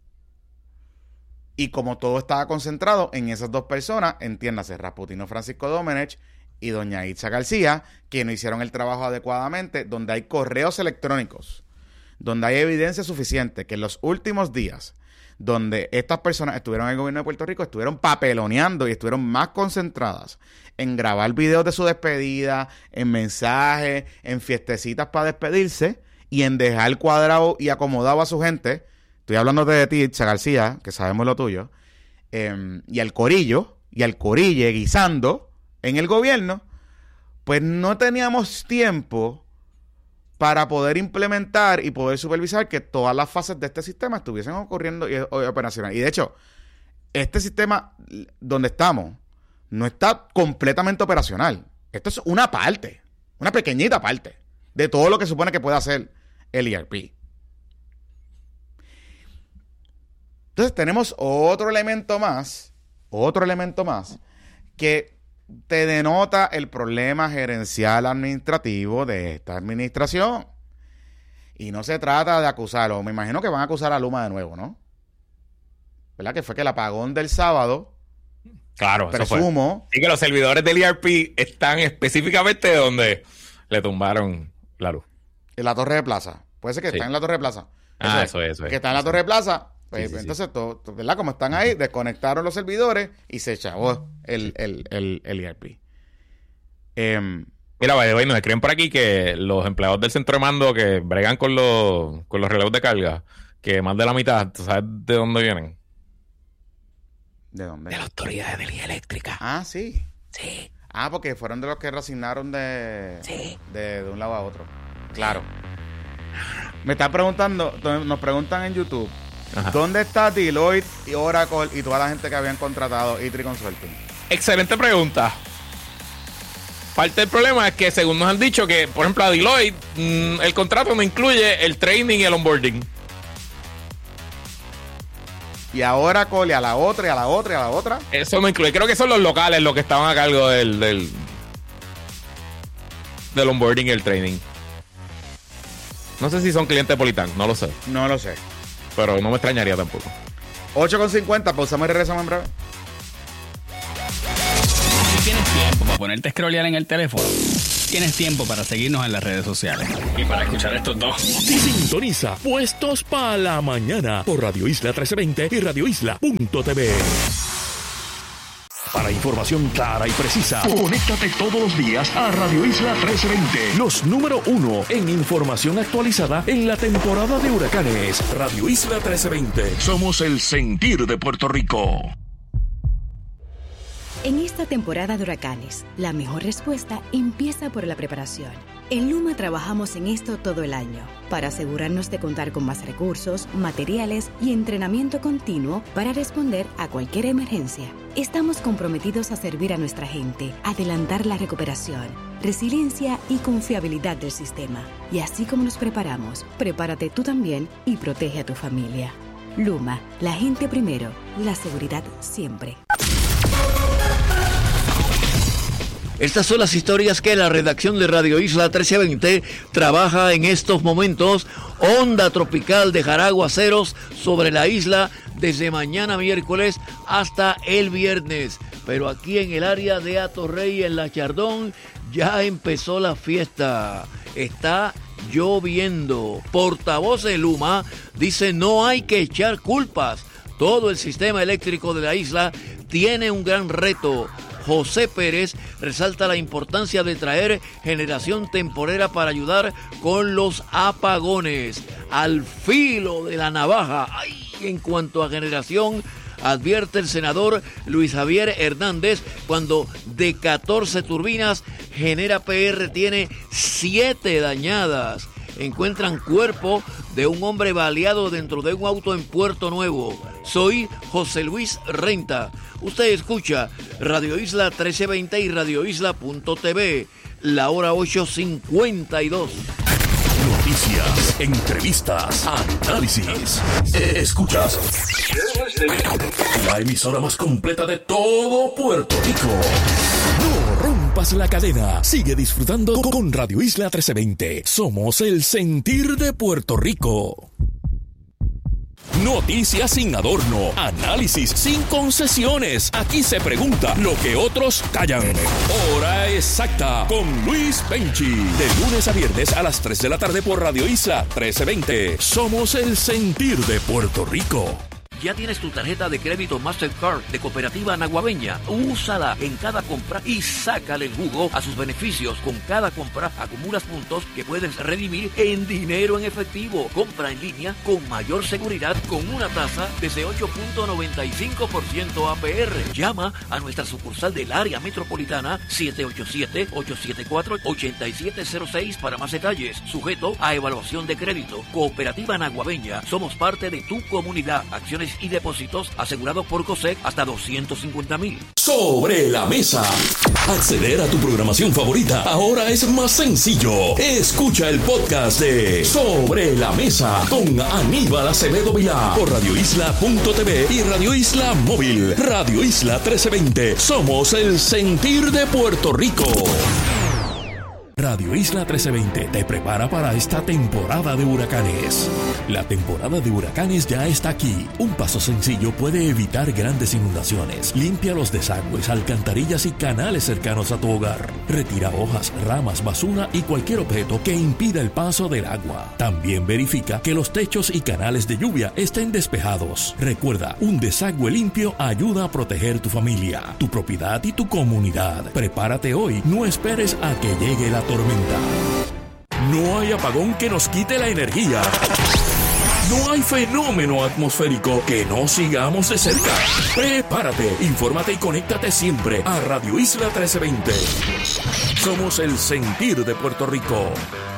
Y como todo estaba concentrado en esas dos personas, entiéndase, Rasputino Francisco Domenech y doña Itza García, que no hicieron el trabajo adecuadamente, donde hay correos electrónicos, donde hay evidencia suficiente que en los últimos días, donde estas personas estuvieron en el gobierno de Puerto Rico, estuvieron papeloneando y estuvieron más concentradas en grabar videos de su despedida, en mensajes, en fiestecitas para despedirse, y en dejar cuadrado y acomodado a su gente. Estoy hablando de ti, Itza García, que sabemos lo tuyo, eh, y al corillo, y al corille guisando en el gobierno, pues no teníamos tiempo para poder implementar y poder supervisar que todas las fases de este sistema estuviesen ocurriendo y, y operacionales. Y de hecho, este sistema donde estamos no está completamente operacional. Esto es una parte, una pequeñita parte de todo lo que supone que puede hacer el E R P. Entonces tenemos otro elemento más, otro elemento más, que te denota el problema gerencial administrativo de esta administración. Y no se trata de acusarlo. Me imagino que van a acusar a Luma de nuevo, ¿no? ¿Verdad? Que fue que el apagón del sábado, claro, presumo. Y que los servidores del E R P están específicamente donde le tumbaron la luz. En la Torre de Plaza. Puede ser que sí. Está en la Torre de Plaza. Ah, eso es. Eso es. Que está en la Torre de Plaza. Pues, sí, sí, entonces, sí. Todo, ¿verdad? Como están ahí, desconectaron los servidores y se echó el, el, el, el E R P. Eh, Mira, by the way, nos escriben por aquí que los empleados del centro de mando que bregan con los, con los relevos de carga, que más de la mitad, ¿tú sabes de dónde vienen? ¿De dónde? De la Autoridad de Energía Eléctrica. Ah, sí. Sí. Ah, porque fueron de los que reasignaron de, Sí. de, de un lado a otro. Claro. Me están preguntando, nos preguntan en YouTube, Ajá. ¿dónde está Deloitte y Oracle y toda la gente que habían contratado E tres Consulting? Excelente pregunta. Parte del problema es que, según nos han dicho, que, por ejemplo, a Deloitte, mmm, el contrato no incluye el training y el onboarding. Y a Oracle y a la otra y a la otra y a la otra. Eso no incluye. Creo que son los locales los que estaban a cargo del, del, del onboarding y el training. No sé si son clientes de Politan, no lo sé. No lo sé. Pero no me extrañaría tampoco. ocho con cincuenta, pausamos y regresamos en breve. tiempo para ponerte a scrollear en el teléfono, tienes tiempo para seguirnos en las redes sociales y para escuchar estos dos. Sintoniza Puestos para la Mañana por Radio Isla trece veinte y radio isla punto t v. Para información clara y precisa, conéctate todos los días a Radio Isla trece veinte. Los número uno en información actualizada en la temporada de huracanes. Radio Isla trece veinte. Somos el sentir de Puerto Rico. En esta temporada de huracanes, la mejor respuesta empieza por la preparación. En Luma trabajamos en esto todo el año, para asegurarnos de contar con más recursos, materiales y entrenamiento continuo para responder a cualquier emergencia. Estamos comprometidos a servir a nuestra gente, adelantar la recuperación, resiliencia y confiabilidad del sistema. Y así como nos preparamos, prepárate tú también y protege a tu familia. Luma, la gente primero, la seguridad siempre. Estas son las historias que la redacción de Radio Isla trece veinte trabaja en estos momentos. Onda tropical dejará aguaceros sobre la isla desde mañana miércoles hasta el viernes. Pero aquí en el área de Atorrey, en La Chardón, ya empezó la fiesta. Está lloviendo. Portavoz de Luma dice no hay que echar culpas. Todo el sistema eléctrico de la isla tiene un gran reto. José Pérez resalta la importancia de traer generación temporera para ayudar con los apagones. Al filo de la navaja. ¡Ay! En cuanto a generación, advierte el senador Luis Javier Hernández, cuando de catorce turbinas, Genera P R tiene siete dañadas. Encuentran cuerpo de un hombre baleado dentro de un auto en Puerto Nuevo. Soy José Luis Renta. Usted escucha Radio Isla trece veinte y radio isla punto t v. La hora ocho cincuenta y dos. Noticias, entrevistas, análisis. Escuchas la emisora más completa de todo Puerto Rico. No rompas la cadena. Sigue disfrutando con Radio Isla trece veinte. Somos el sentir de Puerto Rico. Noticias sin adorno, análisis sin concesiones. Aquí se pregunta lo que otros callan. Hora exacta con Luis Penchi. De lunes a viernes a las tres de la tarde por Radio Isla trece veinte. Somos el sentir de Puerto Rico. ¿Ya tienes tu tarjeta de crédito Mastercard de Cooperativa Naguabeña? Úsala en cada compra y sácale el jugo a sus beneficios. Con cada compra acumulas puntos que puedes redimir en dinero en efectivo. Compra en línea con mayor seguridad con una tasa desde ocho punto noventa y cinco por ciento A P R. Llama a nuestra sucursal del área metropolitana siete ocho siete, ocho siete cuatro, ocho siete cero seis para más detalles. Sujeto a evaluación de crédito. Cooperativa Naguabeña. Somos parte de tu comunidad. Acciones y depósitos asegurados por COSEC hasta doscientos cincuenta mil. Sobre la mesa. Acceder a tu programación favorita ahora es más sencillo. Escucha el podcast de Sobre la Mesa con Aníbal Acevedo Vilá por radio isla punto t v y Radio Isla Móvil. Radio Isla trece veinte. Somos el sentir de Puerto Rico. Radio Isla trece veinte te prepara para esta temporada de huracanes. La temporada de huracanes ya está aquí. Un paso sencillo puede evitar grandes inundaciones. Limpia los desagües, alcantarillas y canales cercanos a tu hogar. Retira hojas, ramas, basura y cualquier objeto que impida el paso del agua. También verifica que los techos y canales de lluvia estén despejados. Recuerda, un desagüe limpio ayuda a proteger tu familia, tu propiedad y tu comunidad. Prepárate hoy, no esperes a que llegue la tormenta. No hay apagón que nos quite la energía. No hay fenómeno atmosférico que no sigamos de cerca. Prepárate, infórmate y conéctate siempre a Radio Isla trece veinte. Somos el sentir de Puerto Rico.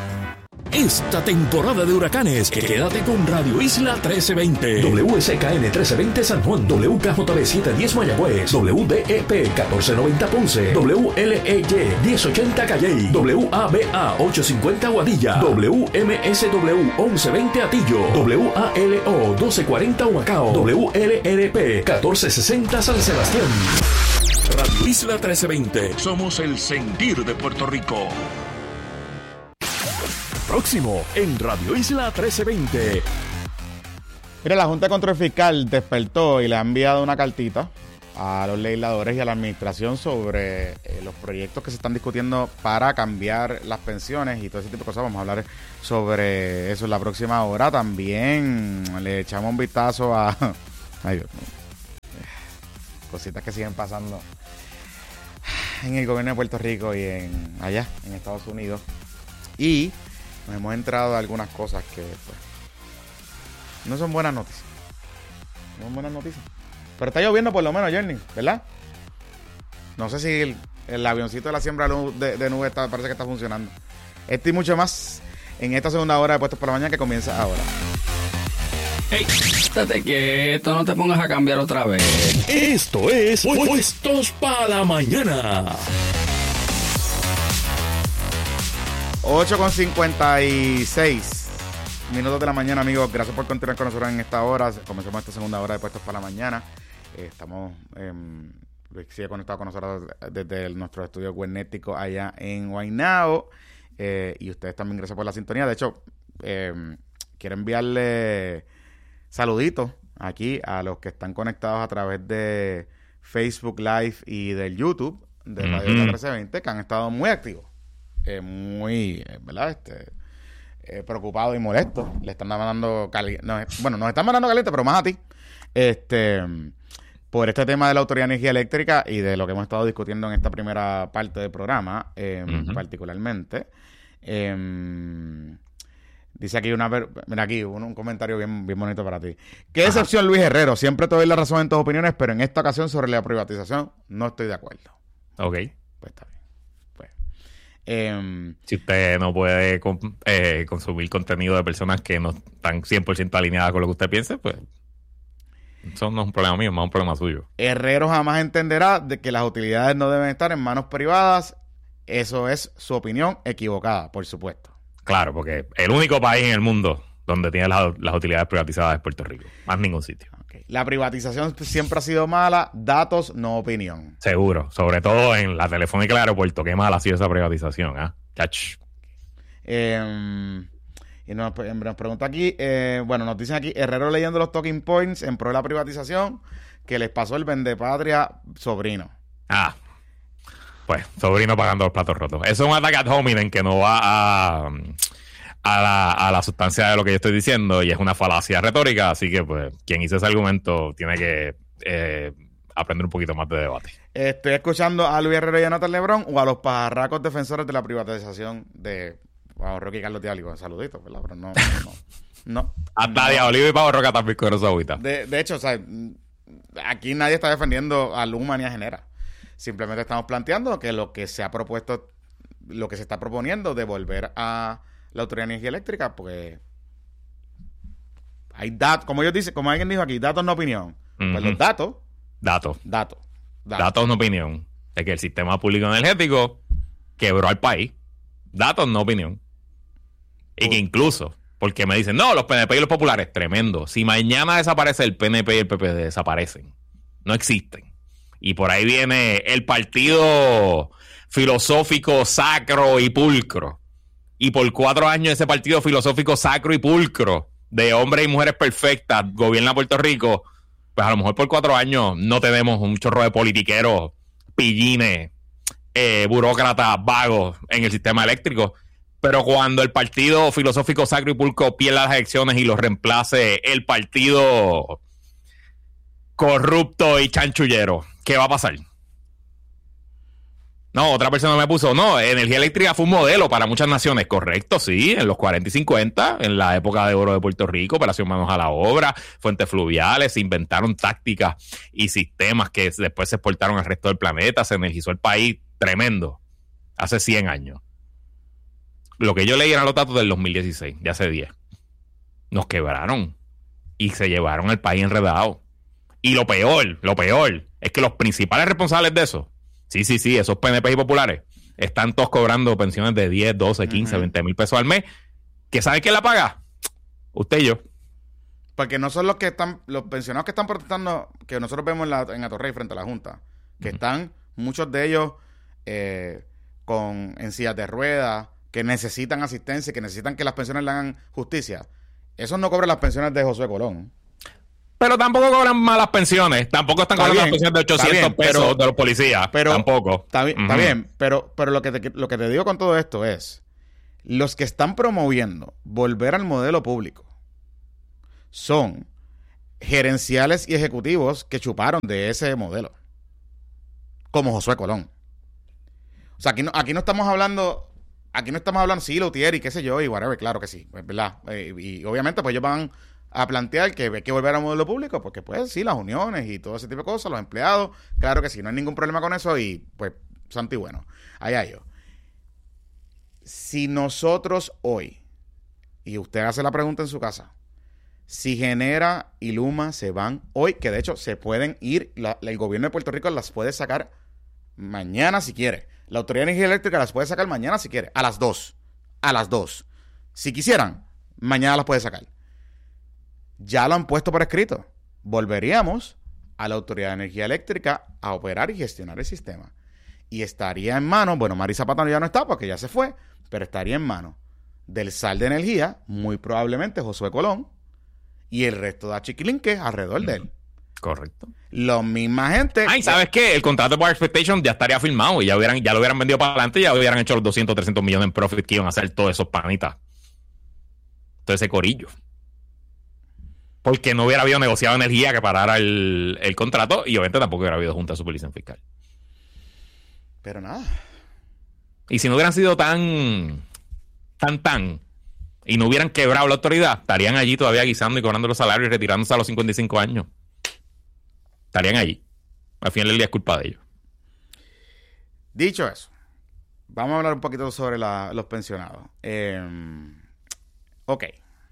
Esta temporada de huracanes, quédate con Radio Isla trece veinte. W S K N trece veinte San Juan, W K J B setecientos diez Mayagüez, W D E P catorce noventa Ponce, W L E Y diez ochenta Calley, W A B A ochocientos cincuenta Guadilla, W M S W once veinte Atillo, W A L O doce cuarenta Humacao, W L R P catorce sesenta San Sebastián. Radio Isla trece veinte. Somos el sentir de Puerto Rico. Próximo en Radio Isla trece veinte. Mira, la Junta de Control Fiscal despertó y le ha enviado una cartita a los legisladores y a la administración sobre eh, los proyectos que se están discutiendo para cambiar las pensiones y todo ese tipo de cosas. Vamos a hablar sobre eso en la próxima hora. También le echamos un vistazo a... Ay, Dios mío. Cositas que siguen pasando en el gobierno de Puerto Rico y en allá, en Estados Unidos. Y nos hemos entrado a algunas cosas que pues, no son buenas noticias. No son buenas noticias. Pero está lloviendo por lo menos, Jerny, ¿verdad? No sé si el, el avioncito de la siembra de, de nube está, parece que está funcionando. Esto y mucho más en esta segunda hora de Puestos por la Mañana que comienza ahora. ¡Ey! Estate quieto, no te pongas a cambiar otra vez. Esto es Puestos para la Mañana. ocho con cincuenta y seis minutos de la mañana, amigos. Gracias por continuar con nosotros en esta hora. Comenzamos esta segunda hora de Puestos para la Mañana. Eh, estamos, eh, sigue conectado con nosotros desde el, nuestro estudio webnético allá en Guaynabo. Eh, y ustedes también, gracias por la sintonía. De hecho, eh, quiero enviarle saluditos aquí a los que están conectados a través de Facebook Live y del YouTube de Radio Uh-huh. trece veinte, que han estado muy activos. Eh, muy, eh, ¿verdad? Este, eh, preocupados y molestos. Le están mandando caliente. No, bueno, nos están mandando caliente, pero más a ti. Este, por este tema de la Autoridad de Energía Eléctrica y de lo que hemos estado discutiendo en esta primera parte del programa, eh, Uh-huh. particularmente. Eh, dice aquí una ver- mira aquí un, un comentario bien, bien bonito para ti. Qué decepción, Luis Herrero. Siempre te doy la razón en tus opiniones, pero en esta ocasión sobre la privatización no estoy de acuerdo. Ok. Pues está bien. Pues. Eh, Si usted no puede com- eh, consumir contenido de personas que no están cien por ciento alineadas con lo que usted piense, pues eso no es un problema mío, es más un problema suyo. Herrero jamás entenderá de que las utilidades no deben estar en manos privadas. Eso es su opinión equivocada, por supuesto. Claro, porque el único país en el mundo donde tiene las, las utilidades privatizadas es Puerto Rico. Más ningún sitio. Okay. La privatización siempre ha sido mala, datos, no opinión. Seguro. Sobre todo en la Telefónica del aeropuerto. Qué mala ha sido esa privatización, ¿ah? Chach. Eh, y nos, nos pregunta aquí, eh, bueno, nos dicen aquí, Herrero leyendo los talking points en pro de la privatización, que les pasó el vendepatria sobrino. Ah. Pues, sobrino pagando los platos rotos. Eso es un ataque ad hominem que no va a, a, la, a la sustancia de lo que yo estoy diciendo y es una falacia retórica. Así que, pues, quien hizo ese argumento tiene que eh, aprender un poquito más de debate. Estoy escuchando a Luis Herrero y a Jonathan Lebrón o a los pajarracos defensores de la privatización de Pavo Roca y Carlos Diálico. Saluditos, ¿verdad? Pero no, no, no. Hasta no. Diabolío y Pavo Roca también con esa agüita. De, de hecho, o sea, aquí nadie está defendiendo a Luma ni a Genera. Simplemente estamos planteando que lo que se ha propuesto, lo que se está proponiendo de volver a la Autoridad de Energía Eléctrica, pues hay datos, como ellos dicen, como alguien dijo aquí, datos no opinión. Pues Ujú. los datos, Datos. datos, datos. Datos, no opinión. De que el sistema público energético quebró al país. Datos, no opinión. Y que incluso, porque me dicen, no, los P N P y los populares, tremendo. Si mañana desaparece el P N P y el P P D, desaparecen. No existen. Y por ahí viene el partido filosófico sacro y pulcro. Y por cuatro años ese partido filosófico sacro y pulcro de hombres y mujeres perfectas gobierna Puerto Rico. Pues a lo mejor por cuatro años no tenemos un chorro de politiqueros, pillines, eh, burócratas, vagos en el sistema eléctrico. Pero cuando el partido filosófico sacro y pulcro pierda las elecciones y lo reemplace el partido corrupto y chanchullero, ¿qué va a pasar? No, otra persona me puso, no, energía eléctrica fue un modelo para muchas naciones. Correcto, sí, en los cuarenta y cincuenta, en la época de oro de Puerto Rico, operación manos a la obra, fuentes fluviales, se inventaron tácticas y sistemas que después se exportaron al resto del planeta, se energizó el país, tremendo, hace cien años. Lo que yo leí eran los datos del dos mil dieciséis, de hace diez. Nos quebraron y se llevaron el país enredado. Y lo peor, lo peor, es que los principales responsables de eso, sí, sí, sí, esos P N P y populares, están todos cobrando pensiones de diez, doce, quince, Uh-huh. veinte mil pesos al mes. ¿Que sabe quién la paga? Usted y yo. Porque no son los que están, los pensionados que están protestando, que nosotros vemos en, la, en Atorrey frente a la Junta, que Ujú. están, muchos de ellos, eh, con en sillas de ruedas, que necesitan asistencia, que necesitan que las pensiones le hagan justicia. Esos no cobran las pensiones de Josué Colón. Pero tampoco cobran malas pensiones. Tampoco están Está cobrando bien, pensiones de ochocientos está bien, pesos pero- de los policías. Pero, tampoco. Está bien, está Ujú. bien, pero, pero lo, que te, lo que te digo con todo esto es, los que están promoviendo volver al modelo público son gerenciales y ejecutivos que chuparon de ese modelo, como Josué Colón. O sea, aquí no, aquí no estamos hablando, aquí no estamos hablando, sí, Lutier y qué sé yo, y whatever, claro que sí, es verdad. Eh, y obviamente, pues ellos van a plantear que hay que volver al modelo público, porque pues sí, las uniones y todo ese tipo de cosas, los empleados, claro que sí, no hay ningún problema con eso y pues, santo y bueno, allá yo. Si nosotros hoy, y usted hace la pregunta en su casa, si Genera y Luma se van hoy, que de hecho se pueden ir, la, la- el gobierno de Puerto Rico las puede sacar mañana si quiere. La Autoridad de Energía Eléctrica las puede sacar mañana si quiere, a las dos. A las dos. Si quisieran, mañana las puede sacar. Ya lo han puesto por escrito. Volveríamos a la Autoridad de Energía Eléctrica a operar y gestionar el sistema. Y estaría en manos, bueno, Mari Zapata ya no está porque ya se fue, pero estaría en manos del S A L de Energía, muy probablemente Josué Colón, y el resto de Chiquilinque alrededor de él. Correcto. La misma gente... Ay, ¿sabes qué? El contrato de Power Expectation ya estaría firmado y ya, hubieran, ya lo hubieran vendido para adelante y ya hubieran hecho los doscientos, trescientos millones en profit que iban a hacer todos esos panitas. Todo ese corillo. Porque no hubiera habido negociado energía que parara el, el contrato y obviamente tampoco hubiera habido junta de supervisión fiscal. Pero nada. Y si no hubieran sido tan, tan, tan, y no hubieran quebrado la autoridad, estarían allí todavía guisando y cobrando los salarios y retirándose a los cincuenta y cinco años. Estarían allí. Al final del día es culpa de ellos. Dicho eso, vamos a hablar un poquito sobre la- los pensionados. Eh, ok.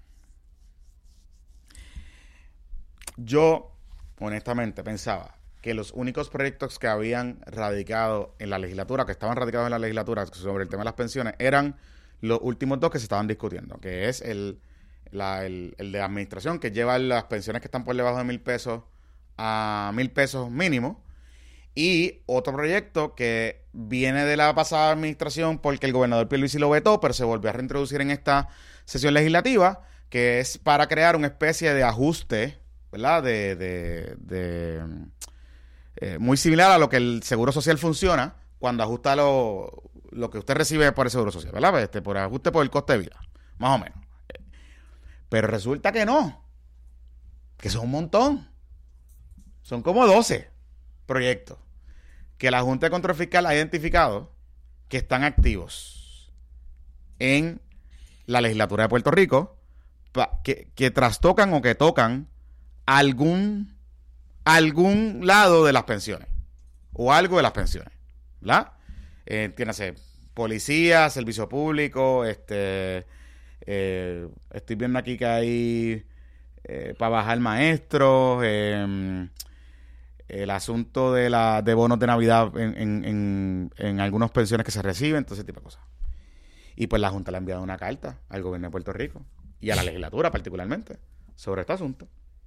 Yo, honestamente, pensaba que los únicos proyectos que habían radicado en la legislatura, que estaban radicados en la legislatura sobre el tema de las pensiones, eran los últimos dos que se estaban discutiendo, que es el, la- el, el de administración, que lleva las pensiones que están por debajo de mil pesos a mil pesos mínimo, y otro proyecto que viene de la pasada administración porque el gobernador Pierluisi lo vetó, pero se volvió a reintroducir en esta sesión legislativa, que es para crear una especie de ajuste, ¿verdad? De, de, de eh, muy similar a lo que el Seguro Social funciona cuando ajusta lo, lo que usted recibe por el Seguro Social, ¿verdad? Este, por ajuste por el coste de vida, más o menos. Pero resulta que no, que son un montón. Son como doce proyectos que la Junta de Control Fiscal ha identificado que están activos en la legislatura de Puerto Rico, pa- que, que trastocan o que tocan algún, algún lado de las pensiones o algo de las pensiones, ¿verdad? Eh, entiéndase, policía, servicio público, este, eh, estoy viendo aquí que hay eh, para bajar maestros, eh, el asunto de la de bonos de Navidad en, en, en, en algunas pensiones que se reciben, todo ese tipo de cosas. Y pues la Junta le ha enviado una carta al gobierno de Puerto Rico y a la legislatura particularmente sobre este asunto.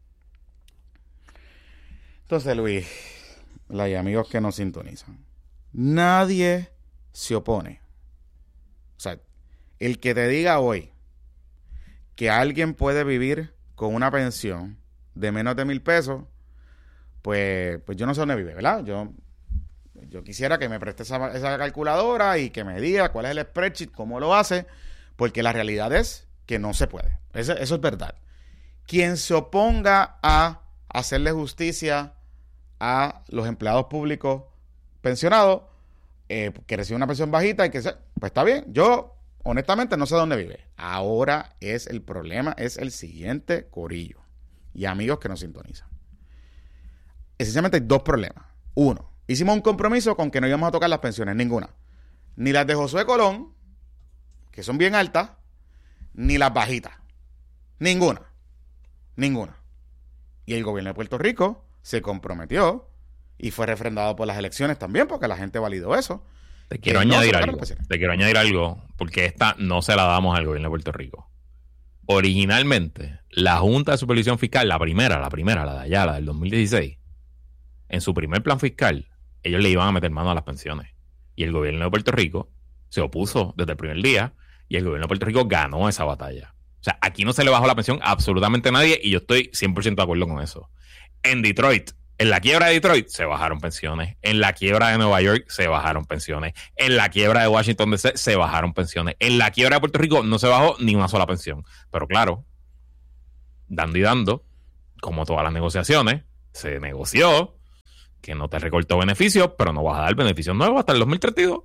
Entonces, Luis, la y amigos que nos sintonizan, nadie se opone. O sea, el que te diga hoy que alguien puede vivir con una pensión de menos de mil pesos, pues, pues yo no sé dónde vive, ¿verdad? Yo, yo quisiera que me preste esa, esa calculadora y que me diga cuál es el spreadsheet, cómo lo hace, porque la realidad es que no se puede. Eso, eso es verdad. Quien se oponga a hacerle justicia a los empleados públicos pensionados, eh, que reciben una pensión bajita y que se, pues está bien. Yo, honestamente, no sé dónde vive. Ahora es el problema, es el siguiente corillo. Y amigos que nos sintonizan. Esencialmente hay dos problemas. Uno, hicimos un compromiso con que no íbamos a tocar las pensiones, ninguna. Ni las de Josué Colón, que son bien altas, ni las bajitas. Ninguna. Ninguna. Y el gobierno de Puerto Rico se comprometió y fue refrendado por las elecciones también, porque la gente validó eso. Te quiero Que no añadir se tocaran algo. las pensiones. Te quiero añadir algo, porque esta no se la damos al gobierno de Puerto Rico. Originalmente, la Junta de Supervisión Fiscal, la primera, la primera, la de allá, la del dos mil dieciséis, en su primer plan fiscal, ellos le iban a meter mano a las pensiones. Y el gobierno de Puerto Rico se opuso desde el primer día y el gobierno de Puerto Rico ganó esa batalla. O sea, aquí no se le bajó la pensión a absolutamente nadie y yo estoy cien por ciento de acuerdo con eso. En Detroit, en la quiebra de Detroit, se bajaron pensiones. En la quiebra de Nueva York, se bajaron pensiones. En la quiebra de Washington D C, se bajaron pensiones. En la quiebra de Puerto Rico, no se bajó ni una sola pensión. Pero claro, dando y dando, como todas las negociaciones, se negoció que no te recortó beneficios, pero no vas a dar beneficios nuevos hasta el dos mil treinta y dos.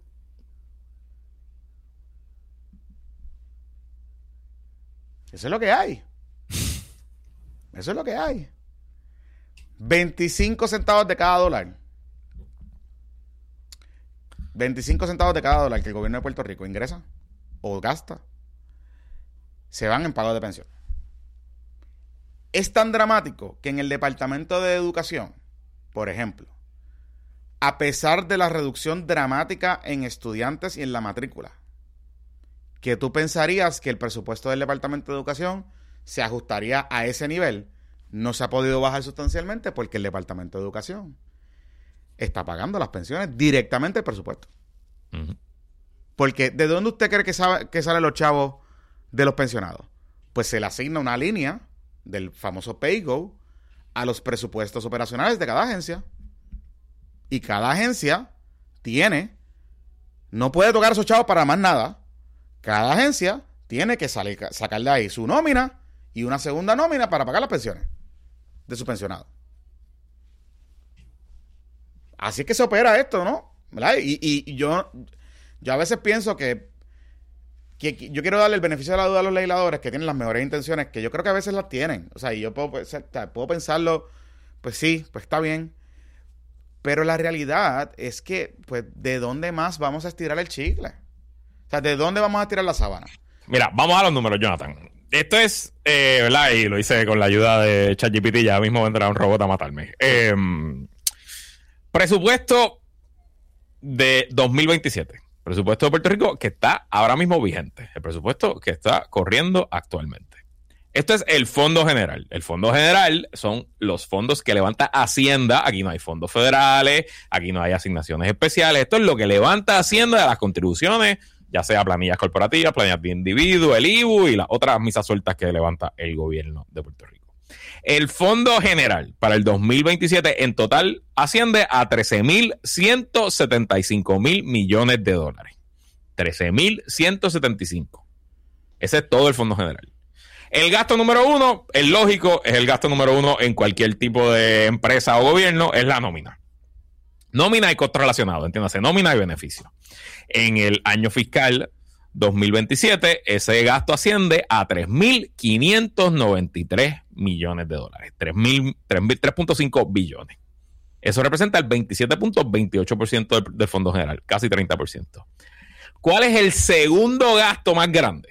Eso es lo que hay. Eso es lo que hay. veinticinco centavos de cada dólar. veinticinco centavos de cada dólar que el gobierno de Puerto Rico ingresa o gasta, se van en pago de pensión. Es tan dramático que en el Departamento de Educación, por ejemplo, a pesar de la reducción dramática en estudiantes y en la matrícula, que tú pensarías que el presupuesto del Departamento de Educación se ajustaría a ese nivel, no se ha podido bajar sustancialmente porque el Departamento de Educación está pagando las pensiones directamente del presupuesto. Uh-huh. Porque ¿de dónde usted cree que, sabe, que salen los chavos de los pensionados? Pues se le asigna una línea del famoso PayGo a los presupuestos operacionales de cada agencia. Y cada agencia tiene, no puede tocar a esos chavos para más nada. Cada agencia tiene que salir, sacar de ahí su nómina y una segunda nómina para pagar las pensiones de sus pensionados. Así es que se opera esto, ¿no? ¿Verdad? Y, y, y yo, yo a veces pienso que, que, que yo quiero darle el beneficio de la duda a los legisladores que tienen las mejores intenciones, que yo creo que a veces las tienen. O sea, y yo puedo, puedo pensarlo, pues sí, pues está bien. Pero la realidad es que, pues, ¿de dónde más vamos a estirar el chicle? O sea, ¿de dónde vamos a estirar la sábana? Mira, vamos a los números, Jonathan. Esto es, eh, ¿verdad? Y lo hice con la ayuda de ChatGPT, ya mismo vendrá un robot a matarme. Eh, presupuesto de dos mil veintisiete. Presupuesto de Puerto Rico que está ahora mismo vigente. El presupuesto que está corriendo actualmente. Esto es el Fondo General. El Fondo General son los fondos que levanta Hacienda. Aquí no hay fondos federales, aquí no hay asignaciones especiales. Esto es lo que levanta Hacienda de las contribuciones, ya sea planillas corporativas, planillas de individuo, el I B U y las otras misas sueltas que levanta el gobierno de Puerto Rico. El Fondo General para el dos mil veintisiete en total asciende a trece mil ciento setenta y cinco mil millones de dólares. trece mil ciento setenta y cinco. Ese es todo el Fondo General. El gasto número uno, el lógico, es el gasto número uno en cualquier tipo de empresa o gobierno, es la nómina. Nómina y costo relacionado, entiéndase, nómina y beneficio. En el año fiscal dos mil veintisiete, ese gasto asciende a tres mil quinientos noventa y tres millones de dólares, tres punto cinco billones. Eso representa el veintisiete punto veintiocho por ciento del, del Fondo General, casi treinta por ciento. ¿Cuál es el segundo gasto más grande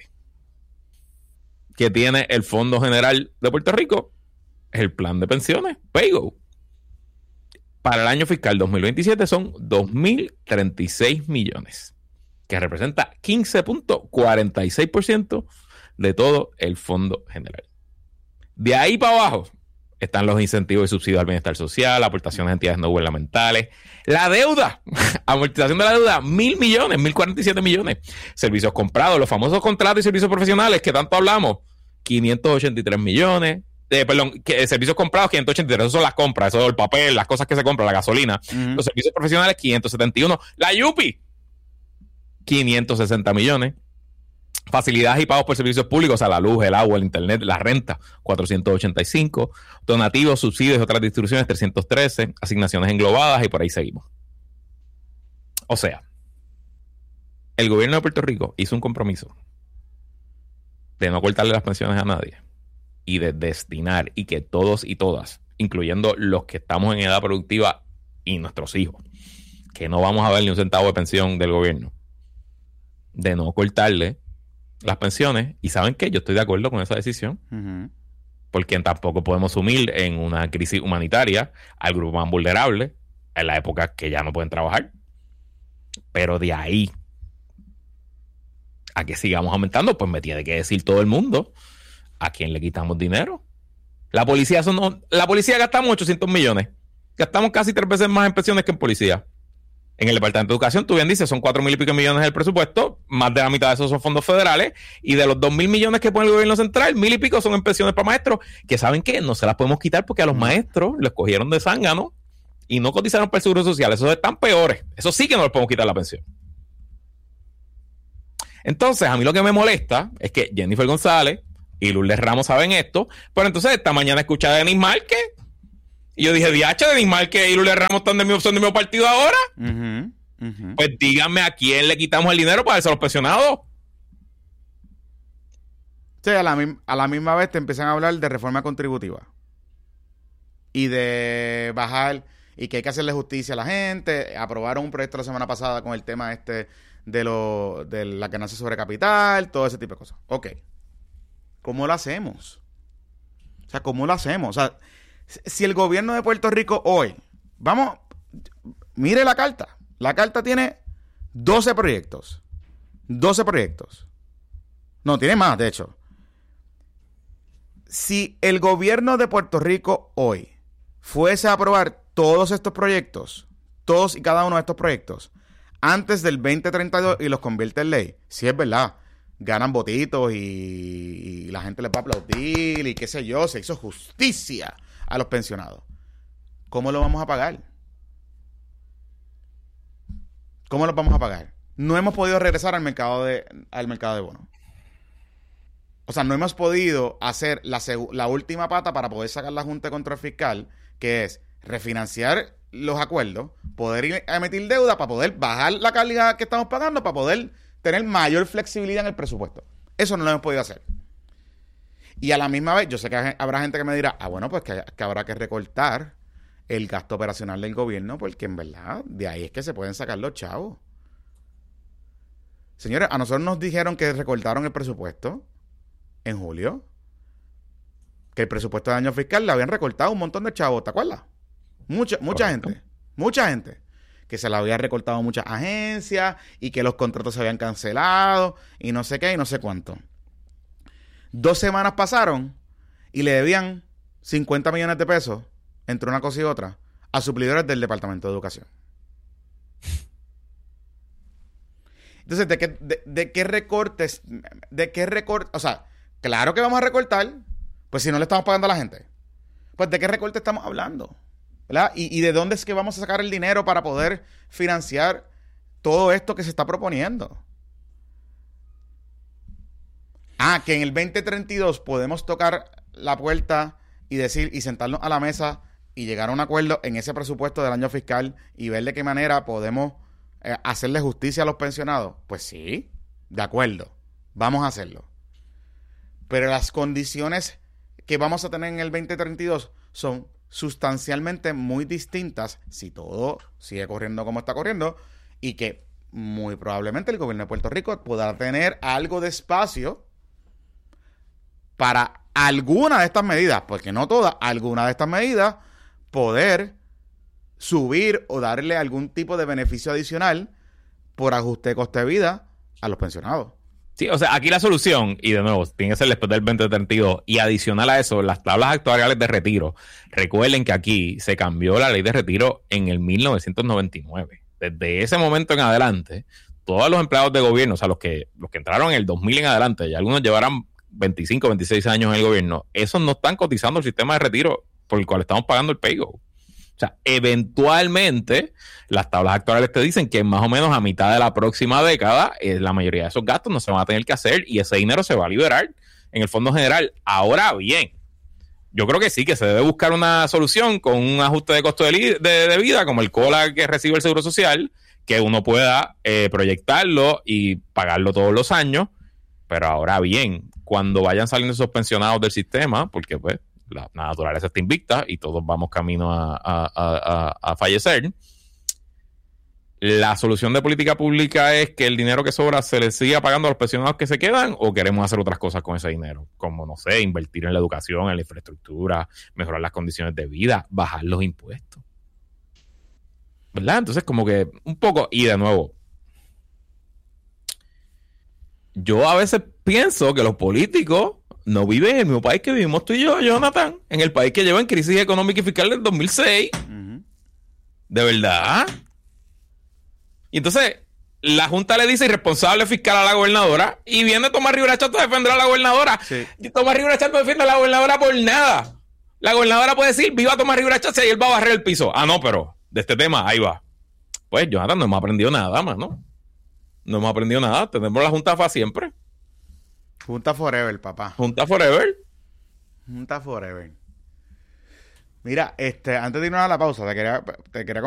que tiene el Fondo General de Puerto Rico? Es el plan de pensiones, PayGo. Para el año fiscal dos mil veintisiete son dos mil treinta y seis millones, que representa quince punto cuarenta y seis por ciento de todo el Fondo General. De ahí para abajo están los incentivos y subsidios al bienestar social, aportaciones a entidades no gubernamentales, la deuda, amortización de la deuda, mil millones, mil cuarenta y siete millones, servicios comprados, los famosos contratos y servicios profesionales que tanto hablamos, quinientos ochenta y tres millones, eh, perdón, que, servicios comprados, quinientos ochenta y tres, eso son las compras, eso es el papel, las cosas que se compran, la gasolina, uh-huh. Los servicios profesionales, quinientos setenta y uno, la Yupi, quinientos sesenta millones, facilidades y pagos por servicios públicos, o sea, la luz, el agua, el internet, la renta, cuatrocientos ochenta y cinco, donativos, subsidios y otras distribuciones, trescientos trece, asignaciones englobadas y por ahí seguimos. O sea, el gobierno de Puerto Rico hizo un compromiso de no cortarle las pensiones a nadie y de destinar y que todos y todas, incluyendo los que estamos en edad productiva y nuestros hijos, que no vamos a ver ni un centavo de pensión del gobierno, de no cortarle las pensiones. Y ¿saben qué? Yo estoy de acuerdo con esa decisión. Uh-huh. Porque tampoco podemos sumir en una crisis humanitaria al grupo más vulnerable en la época que ya no pueden trabajar. Pero de ahí a que sigamos aumentando, pues me tiene que decir todo el mundo a quién le quitamos dinero. La policía son, la policía gastamos ochocientos millones. Gastamos casi tres veces más en pensiones que en policía. En el Departamento de Educación, tú bien dices, son cuatro mil y pico millones del presupuesto, más de la mitad de esos son fondos federales, y de los dos mil millones que pone el gobierno central, mil y pico son en pensiones para maestros, que ¿saben qué? No se las podemos quitar porque a los maestros los cogieron de zángano y no cotizaron para el seguro social. Esos están peores. Eso sí que no les podemos quitar la pensión. Entonces, a mí lo que me molesta es que Jennifer González y Lourdes Ramos saben esto, pero entonces esta mañana escuché a Denis Márquez y yo dije, diache, Denis Márquez y Lourdes Ramos están de mi opción de mi partido ahora. Uh-huh, uh-huh. Pues díganme a quién le quitamos el dinero para darse a los pensionados. Sí, a la, mi- a la misma vez te empiezan a hablar de reforma contributiva y de bajar y que hay que hacerle justicia a la gente. Aprobaron un proyecto la semana pasada con el tema este de, lo, de la ganancia sobre capital, todo ese tipo de cosas. Ok. ¿Cómo lo hacemos? O sea, ¿cómo lo hacemos? O sea, si el gobierno de Puerto Rico hoy, vamos, mire la carta. La carta tiene doce proyectos. doce proyectos. No, tiene más, de hecho. Si el gobierno de Puerto Rico hoy fuese a aprobar todos estos proyectos, todos y cada uno de estos proyectos, antes del veinte treinta y dos y los convierte en ley, si es verdad, ganan votitos y, y la gente les va a aplaudir y qué sé yo, se hizo justicia a los pensionados. ¿Cómo lo vamos a pagar? ¿Cómo lo vamos a pagar? No hemos podido regresar al mercado de, al mercado de bonos. O sea, no hemos podido hacer la, seg- la última pata para poder sacar la Junta de Control Fiscal, que es refinanciar los acuerdos, poder ir a emitir deuda para poder bajar la calidad que estamos pagando, para poder tener mayor flexibilidad en el presupuesto. Eso no lo hemos podido hacer. Y a la misma vez, yo sé que habrá gente que me dirá, ah, bueno, pues que, que habrá que recortar el gasto operacional del gobierno, porque en verdad, de ahí es que se pueden sacar los chavos. Señores, a nosotros nos dijeron que recortaron el presupuesto en julio, que el presupuesto de año fiscal le habían recortado un montón de chavos, ¿te acuerdas? Mucha, mucha gente, mucha gente, que se le había recortado muchas agencias y que los contratos se habían cancelado y no sé qué y no sé cuánto. Dos semanas pasaron y le debían cincuenta millones de pesos entre una cosa y otra a suplidores del Departamento de Educación. Entonces, ¿de qué, de, de qué recortes? ¿De qué recortes? O sea, claro que vamos a recortar, pues si no le estamos pagando a la gente. Pues, ¿de qué recorte estamos hablando? ¿Verdad? ¿Y, y de dónde es que vamos a sacar el dinero para poder financiar todo esto que se está proponiendo? Ah, que en el veinte treinta y dos podemos tocar la puerta y decir, y sentarnos a la mesa y llegar a un acuerdo en ese presupuesto del año fiscal y ver de qué manera podemos eh, hacerle justicia a los pensionados. Pues sí, de acuerdo, vamos a hacerlo. Pero las condiciones que vamos a tener en el veinte treinta y dos son sustancialmente muy distintas si todo sigue corriendo como está corriendo y que muy probablemente el gobierno de Puerto Rico podrá tener algo de espacio para alguna de estas medidas, porque no todas, alguna de estas medidas, poder subir o darle algún tipo de beneficio adicional por ajuste de coste de vida a los pensionados. Sí, o sea, aquí la solución, y de nuevo, tiene que ser después del veinte treinta y dos, y adicional a eso, las tablas actuariales de retiro. Recuerden que aquí se cambió la ley de retiro en el mil novecientos noventa y nueve. Desde ese momento en adelante, todos los empleados de gobierno, o sea, los que, los que entraron en el dos mil en adelante, y algunos llevarán veinticinco, veintiséis años en el gobierno, esos no están cotizando el sistema de retiro por el cual estamos pagando el pay-go. O sea, eventualmente, las tablas actuales te dicen que más o menos a mitad de la próxima década, eh, la mayoría de esos gastos no se van a tener que hacer y ese dinero se va a liberar en el Fondo General. Ahora bien, yo creo que sí, que se debe buscar una solución con un ajuste de costo de, li- de, de vida, como el COLA que recibe el Seguro Social, que uno pueda eh, proyectarlo y pagarlo todos los años. Pero ahora bien, cuando vayan saliendo esos pensionados del sistema, porque pues la, la naturaleza está invicta y todos vamos camino a, a, a, a fallecer, ¿la solución de política pública es que el dinero que sobra se le siga pagando a los pensionados que se quedan o queremos hacer otras cosas con ese dinero? Como, no sé, invertir en la educación, en la infraestructura, mejorar las condiciones de vida, bajar los impuestos. ¿Verdad? Entonces como que un poco, y de nuevo, yo a veces pienso que los políticos no viven en el mismo país que vivimos tú y yo, Jonathan, en el país que lleva en crisis económica y fiscal del dos mil seis. Uh-huh. ¿De verdad? Y entonces la Junta le dice irresponsable fiscal a la gobernadora y viene Tomás Rivera Chatto a defender a la gobernadora. Sí. Y Tomás Rivera Chatto no defiende a la gobernadora por nada. La gobernadora puede decir, viva Tomás Rivera Chatto y él va a barrer el piso. Ah, no, pero de este tema, ahí va. Pues, Jonathan, no hemos aprendido nada más, ¿no? No hemos aprendido nada. Tenemos la Junta para siempre. Junta forever, papá. Junta forever. Junta forever. Mira, este, antes de irnos a la pausa, te quería, te quería